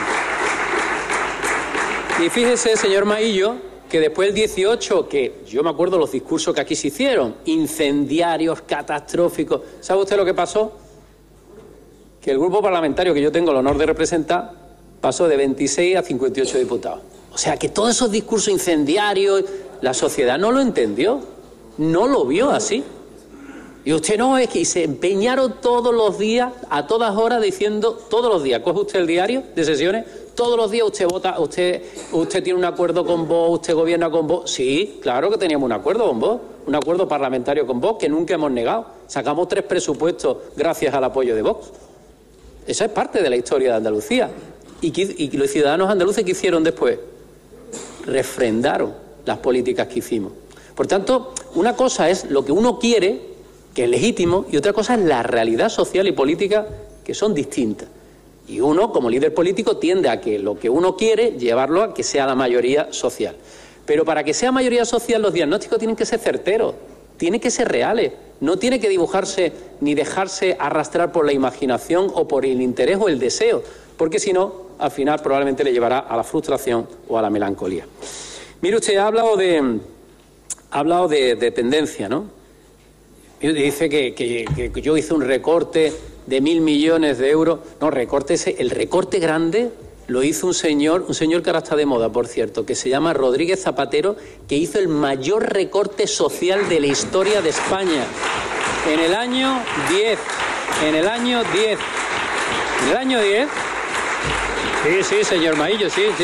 y fíjese, señor Maillo, que después del dieciocho, que yo me acuerdo los discursos que aquí se hicieron, incendiarios, catastróficos. ¿Sabe usted lo que pasó? Que el grupo parlamentario que yo tengo el honor de representar pasó de veintiséis a cincuenta y ocho diputados. O sea, que todos esos discursos incendiarios, la sociedad no lo entendió, no lo vio así. Y usted no, es que se empeñaron todos los días, a todas horas, diciendo, todos los días, coge usted el diario de sesiones, todos los días usted vota, usted, usted tiene un acuerdo con Vox, usted gobierna con Vox. Sí, claro que teníamos un acuerdo con Vox, un acuerdo parlamentario con Vox que nunca hemos negado. Sacamos tres presupuestos gracias al apoyo de Vox. Esa es parte de la historia de Andalucía. ¿Y, y los ciudadanos andaluces qué hicieron después? Refrendaron las políticas que hicimos. Por tanto, una cosa es lo que uno quiere, que es legítimo, y otra cosa es la realidad social y política, que son distintas. Y uno, como líder político, tiende a que lo que uno quiere, llevarlo a que sea la mayoría social. Pero para que sea mayoría social, los diagnósticos tienen que ser certeros, tienen que ser reales. No tiene que dibujarse ni dejarse arrastrar por la imaginación o por el interés o el deseo, porque si no, al final probablemente le llevará a la frustración o a la melancolía. Mire usted, ha hablado de, ha hablado de, de tendencia, ¿no? Y dice que, que, que yo hice un recorte de mil millones de euros. No, recorte ese, el recorte grande lo hizo un señor, un señor que ahora está de moda, por cierto, que se llama Rodríguez Zapatero, que hizo el mayor recorte social de la historia de España. En el año diez. En el año diez. En el año diez. Sí, sí, señor Maillo, sí, sí.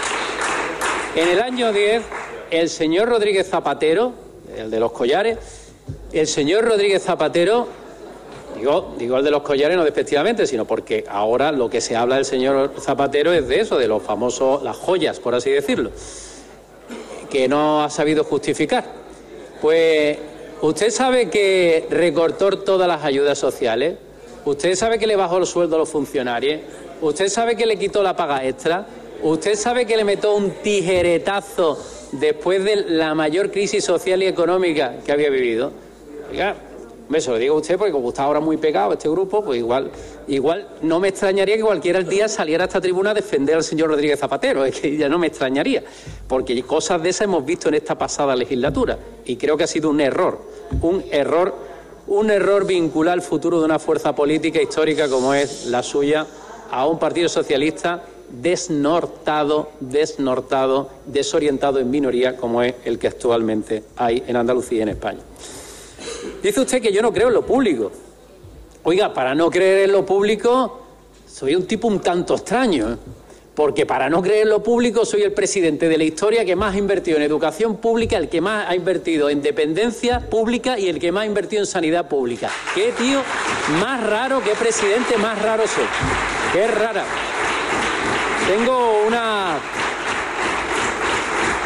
En el año diez, el señor Rodríguez Zapatero, el de los collares, el señor Rodríguez Zapatero, digo, digo el de los collares no despectivamente, sino porque ahora lo que se habla del señor Zapatero es de eso, de los famosos, las joyas, por así decirlo, que no ha sabido justificar. Pues usted sabe que recortó todas las ayudas sociales, usted sabe que le bajó el sueldo a los funcionarios, usted sabe que le quitó la paga extra, usted sabe que le metió un tijeretazo después de la mayor crisis social y económica que había vivido. Oiga, me se lo digo a usted porque como está ahora muy pegado este grupo, pues igual, igual no me extrañaría que cualquiera día saliera a esta tribuna a defender al señor Rodríguez Zapatero, es que ya no me extrañaría, porque cosas de esas hemos visto en esta pasada legislatura y creo que ha sido un error, un error, un error vincular el futuro de una fuerza política histórica como es la suya a un partido socialista desnortado, desnortado, desorientado en minoría como es el que actualmente hay en Andalucía y en España. Dice usted que yo no creo en lo público. Oiga, para no creer en lo público soy un tipo un tanto extraño, ¿eh? Porque para no creer en lo público soy el presidente de la historia que más ha invertido en educación pública, el que más ha invertido en dependencia pública y el que más ha invertido en sanidad pública. Qué tío más raro, qué presidente más raro soy. Qué rara. Tengo una...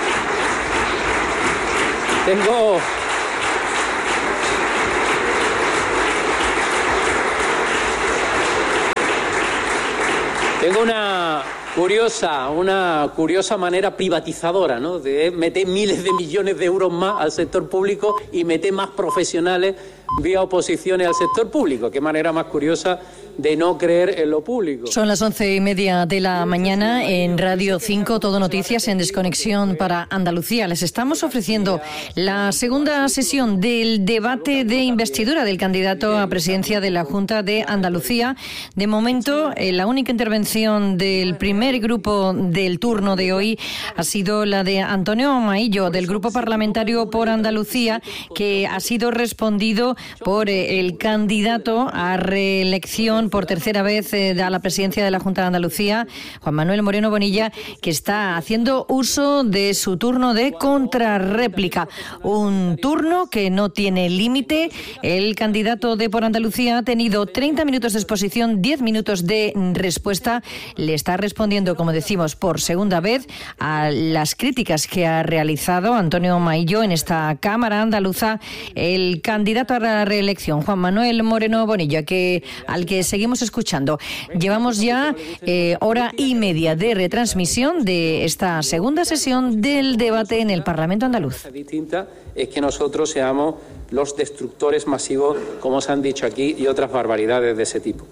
Tengo... Tengo una curiosa, una curiosa manera privatizadora, ¿no?, de meter miles de millones de euros más al sector público y meter más profesionales vía oposiciones al sector público. Qué manera más curiosa de no creer en lo público. Son las once y media de la mañana en Radio cinco, Todo Noticias en Desconexión para Andalucía. Les estamos ofreciendo la segunda sesión del debate de investidura del candidato a presidencia de la Junta de Andalucía. De momento, eh, la única intervención del primer grupo del turno de hoy ha sido la de Antonio Maillo, del Grupo Parlamentario por Andalucía, que ha sido respondido por eh, el candidato a reelección por tercera vez eh, a la presidencia de la Junta de Andalucía, Juan Manuel Moreno Bonilla, que está haciendo uso de su turno de contrarréplica. Un turno que no tiene límite. El candidato de Por Andalucía ha tenido treinta minutos de exposición, diez minutos de respuesta. Le está respondiendo, como decimos, por segunda vez a las críticas que ha realizado Antonio Maillo en esta Cámara andaluza, el candidato a la reelección, Juan Manuel Moreno Bonilla, que al que seguimos escuchando. Llevamos ya eh, hora y media de retransmisión de esta segunda sesión del debate en el Parlamento andaluz. Distinta es que nosotros seamos los destructores masivos, como se han dicho aquí, y otras barbaridades de ese tipo.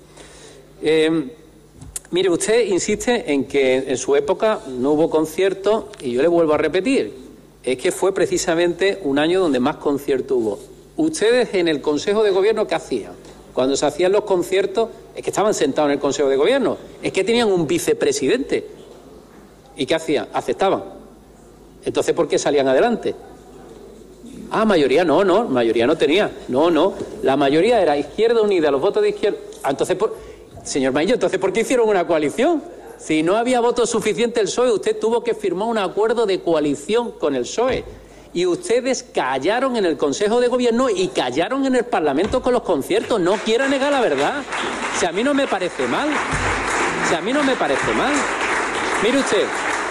Eh, mire, usted insiste en que en su época no hubo conciertos, y yo le vuelvo a repetir, es que fue precisamente un año donde más conciertos hubo. Ustedes en el Consejo de Gobierno, ¿qué hacían? Cuando se hacían los conciertos, es que estaban sentados en el Consejo de Gobierno, es que tenían un vicepresidente. ¿Y qué hacían? Aceptaban. Entonces, ¿por qué salían adelante? Ah, mayoría no, no, mayoría no tenía. No, no, la mayoría era Izquierda Unida, los votos de izquierda. Ah, entonces, por... señor Maillo, entonces, ¿por qué hicieron una coalición? Si no había votos suficientes el P S O E, usted tuvo que firmar un acuerdo de coalición con el P S O E. Y ustedes callaron en el Consejo de Gobierno y callaron en el Parlamento con los conciertos. No quiero negar la verdad. Si a mí no me parece mal. Si a mí no me parece mal. Mire usted,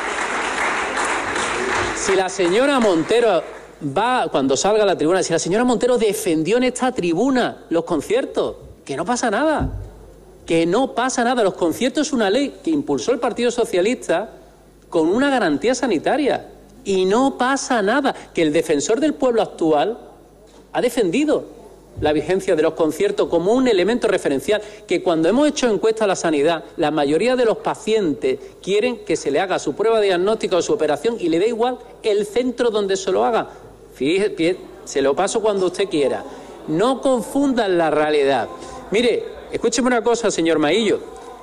si la señora Montero va, cuando salga a la tribuna, si la señora Montero defendió en esta tribuna los conciertos, que no pasa nada. Que no pasa nada. Los conciertos es una ley que impulsó el Partido Socialista con una garantía sanitaria. Y no pasa nada, que el defensor del pueblo actual ha defendido la vigencia de los conciertos como un elemento referencial, que cuando hemos hecho encuestas a la sanidad, la mayoría de los pacientes quieren que se le haga su prueba de diagnóstico o su operación y le da igual el centro donde se lo haga. Fíjese, se lo paso cuando usted quiera. No confundan la realidad. Mire, escúcheme una cosa, señor Maillo.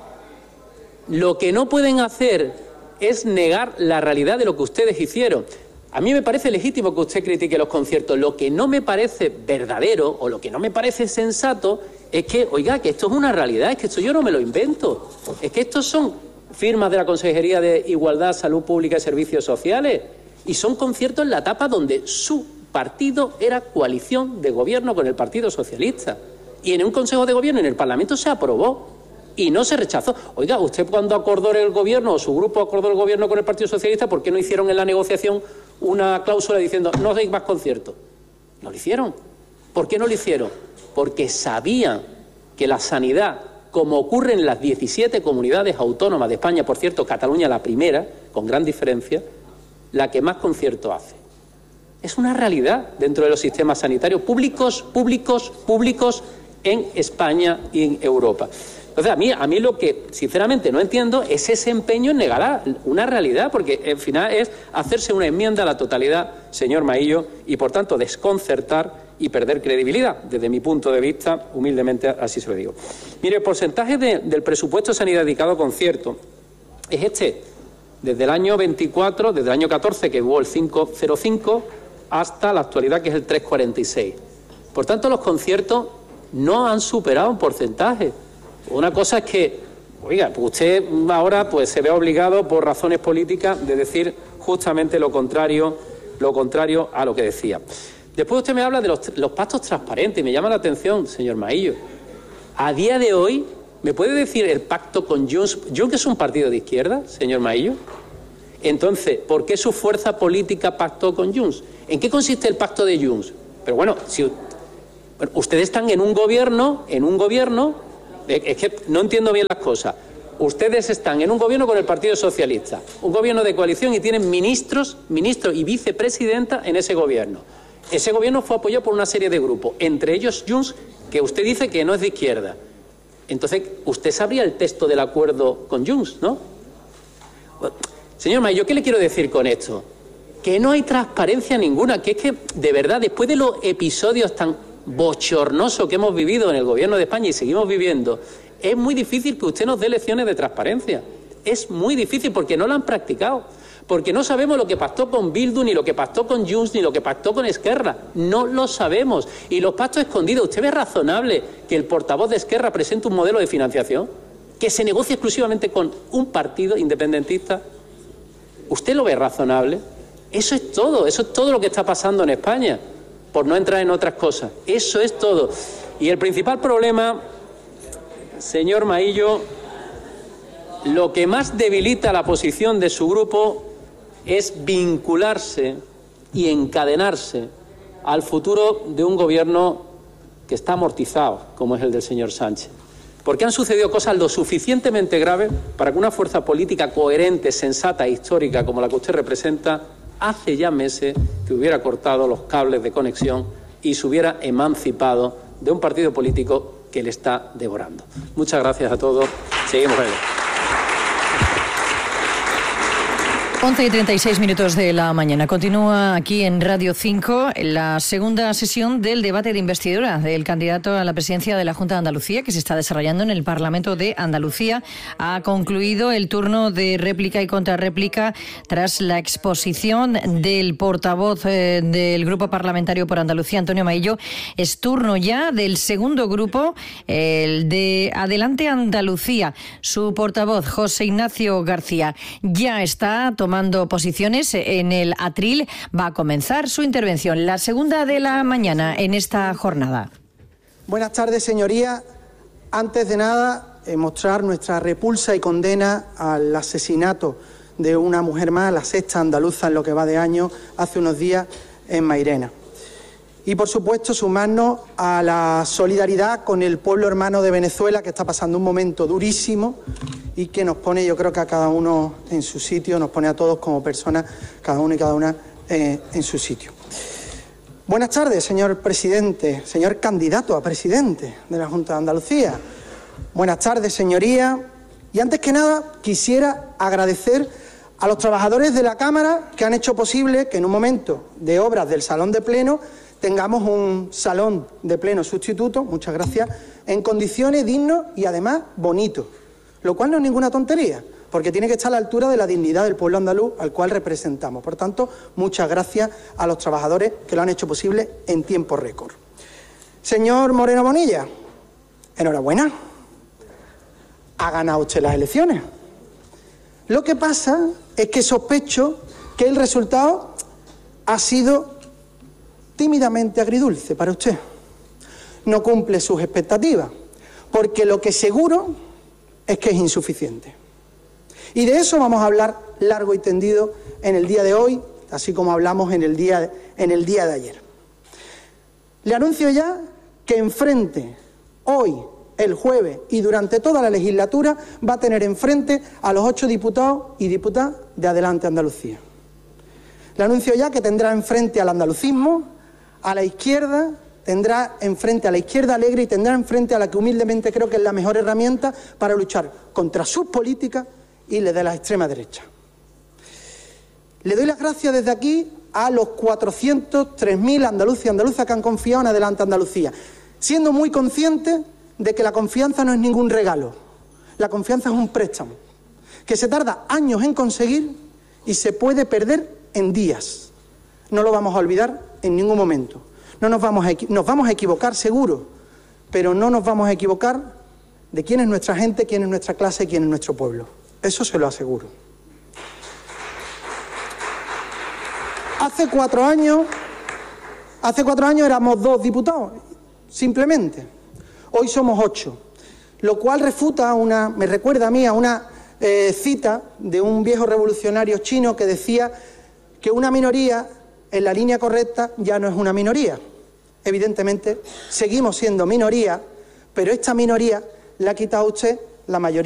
Lo que no pueden hacer es negar la realidad de lo que ustedes hicieron. A mí me parece legítimo que usted critique los conciertos. Lo que no me parece verdadero o lo que no me parece sensato es que, oiga, que esto es una realidad, es que esto yo no me lo invento. Es que estos son firmas de la Consejería de Igualdad, Salud Pública y Servicios Sociales y son conciertos en la etapa donde su partido era coalición de gobierno con el Partido Socialista. Y en un Consejo de Gobierno, en el Parlamento, se aprobó. Y no se rechazó. Oiga, usted cuando acordó el gobierno, o su grupo acordó el gobierno con el Partido Socialista, ¿por qué no hicieron en la negociación una cláusula diciendo no hacéis más conciertos? No lo hicieron. ¿Por qué no lo hicieron? Porque sabían que la sanidad, como ocurre en las diecisiete comunidades autónomas de España, por cierto, Cataluña la primera, con gran diferencia, la que más conciertos hace. Es una realidad dentro de los sistemas sanitarios públicos, públicos, públicos en España y en Europa. Entonces, a mí, a mí lo que sinceramente no entiendo es ese empeño en negar una realidad, porque al final es hacerse una enmienda a la totalidad, señor Maillo, y por tanto desconcertar y perder credibilidad. Desde mi punto de vista, humildemente así se lo digo. Mire, el porcentaje de, del presupuesto de sanidad dedicado a conciertos es este. Desde el año veinticuatro, desde el año catorce, que hubo el cinco coma cero cinco, hasta la actualidad, que es el tres coma cuarenta y seis. Por tanto, los conciertos no han superado un porcentaje. Una cosa es que, oiga, pues usted ahora pues se ve obligado por razones políticas de decir justamente lo contrario, lo contrario a lo que decía. Después usted me habla de los, los pactos transparentes y me llama la atención, señor Maillo. A día de hoy, ¿me puede decir el pacto con Junts? ¿Junts es un partido de izquierda, señor Maillo? Entonces, ¿por qué su fuerza política pactó con Junts? ¿En qué consiste el pacto de Junts? Pero bueno, si bueno, ustedes están en un gobierno, en un gobierno, es que no entiendo bien las cosas. Ustedes están en un gobierno con el Partido Socialista, un gobierno de coalición, y tienen ministros, ministros y vicepresidenta en ese gobierno. Ese gobierno fue apoyado por una serie de grupos, entre ellos Junts, que usted dice que no es de izquierda. Entonces, usted sabría el texto del acuerdo con Junts, ¿no? Señor Maillo, ¿qué le quiero decir con esto? Que no hay transparencia ninguna, que es que, de verdad, después de los episodios tan bochornosos que hemos vivido en el Gobierno de España y seguimos viviendo, es muy difícil que usted nos dé lecciones de transparencia. Es muy difícil porque no la han practicado, porque no sabemos lo que pactó con Bildu, ni lo que pactó con Junts, ni lo que pactó con Esquerra. No lo sabemos. Y los pactos escondidos, ¿usted ve razonable que el portavoz de Esquerra presente un modelo de financiación que se negocie exclusivamente con un partido independentista? ¿Usted lo ve razonable? Eso es todo, eso es todo lo que está pasando en España, por no entrar en otras cosas. Eso es todo. Y el principal problema, señor Maillo, lo que más debilita la posición de su grupo es vincularse y encadenarse al futuro de un gobierno que está amortizado, como es el del señor Sánchez. Porque han sucedido cosas lo suficientemente graves para que una fuerza política coherente, sensata e histórica como la que usted representa, hace ya meses que hubiera cortado los cables de conexión y se hubiera emancipado de un partido político que le está devorando. Muchas gracias a todos. Seguimos adelante. once y treinta y seis minutos de la mañana. Continúa aquí en Radio cinco la segunda sesión del debate de investidura del candidato a la presidencia de la Junta de Andalucía, que se está desarrollando en el Parlamento de Andalucía. Ha concluido el turno de réplica y contrarréplica tras la exposición del portavoz eh, del Grupo Parlamentario por Andalucía, Antonio Maillo. Es turno ya del segundo grupo, el de Adelante Andalucía. Su portavoz, José Ignacio García, ya está tomando tomando posiciones en el atril. Va a comenzar su intervención, la segunda de la mañana en esta jornada. Buenas tardes, señorías. Antes de nada, eh, mostrar nuestra repulsa y condena al asesinato de una mujer más, la sexta andaluza en lo que va de año, hace unos días en Mairena. Y, por supuesto, sumarnos a la solidaridad con el pueblo hermano de Venezuela, que está pasando un momento durísimo y que nos pone, yo creo que a cada uno en su sitio, nos pone a todos como personas, cada uno y cada una eh, en su sitio. Buenas tardes, señor presidente, señor candidato a presidente de la Junta de Andalucía. Buenas tardes, señoría. Y antes que nada, quisiera agradecer a los trabajadores de la Cámara que han hecho posible que en un momento de obras del Salón de Pleno tengamos un salón de pleno sustituto, muchas gracias, en condiciones dignas y además bonitos, lo cual no es ninguna tontería, porque tiene que estar a la altura de la dignidad del pueblo andaluz al cual representamos. Por tanto, muchas gracias a los trabajadores que lo han hecho posible en tiempo récord. Señor Moreno Bonilla, enhorabuena, ha ganado usted las elecciones. Lo que pasa es que sospecho que el resultado ha sido tímidamente agridulce para usted. No cumple sus expectativas, porque lo que seguro es que es insuficiente. Y de eso vamos a hablar largo y tendido en el día de hoy, así como hablamos en el día de, en el día de ayer. Le anuncio ya que enfrente, hoy, el jueves y durante toda la legislatura, va a tener enfrente a los ocho diputados y diputadas de Adelante Andalucía. Le anuncio ya que tendrá enfrente al andalucismo, a la izquierda, tendrá enfrente a la izquierda alegre y tendrá enfrente a la que humildemente creo que es la mejor herramienta para luchar contra sus políticas y las de la extrema derecha. Le doy las gracias desde aquí a los cuatrocientos tres mil andaluces y andaluzas que han confiado en Adelante Andalucía, siendo muy conscientes de que la confianza no es ningún regalo, la confianza es un préstamo, que se tarda años en conseguir y se puede perder en días. No lo vamos a olvidar en ningún momento. No nos vamos a, nos vamos a equivocar seguro, pero no nos vamos a equivocar de quién es nuestra gente, quién es nuestra clase, quién es nuestro pueblo. Eso se lo aseguro. Hace cuatro años, hace cuatro años éramos dos diputados, simplemente. Hoy somos ocho, lo cual refuta una, me recuerda a mí a una eh, cita de un viejo revolucionario chino que decía que una minoría en la línea correcta ya no es una minoría. Evidentemente, seguimos siendo minoría, pero esta minoría le ha quitado a usted la mayoría.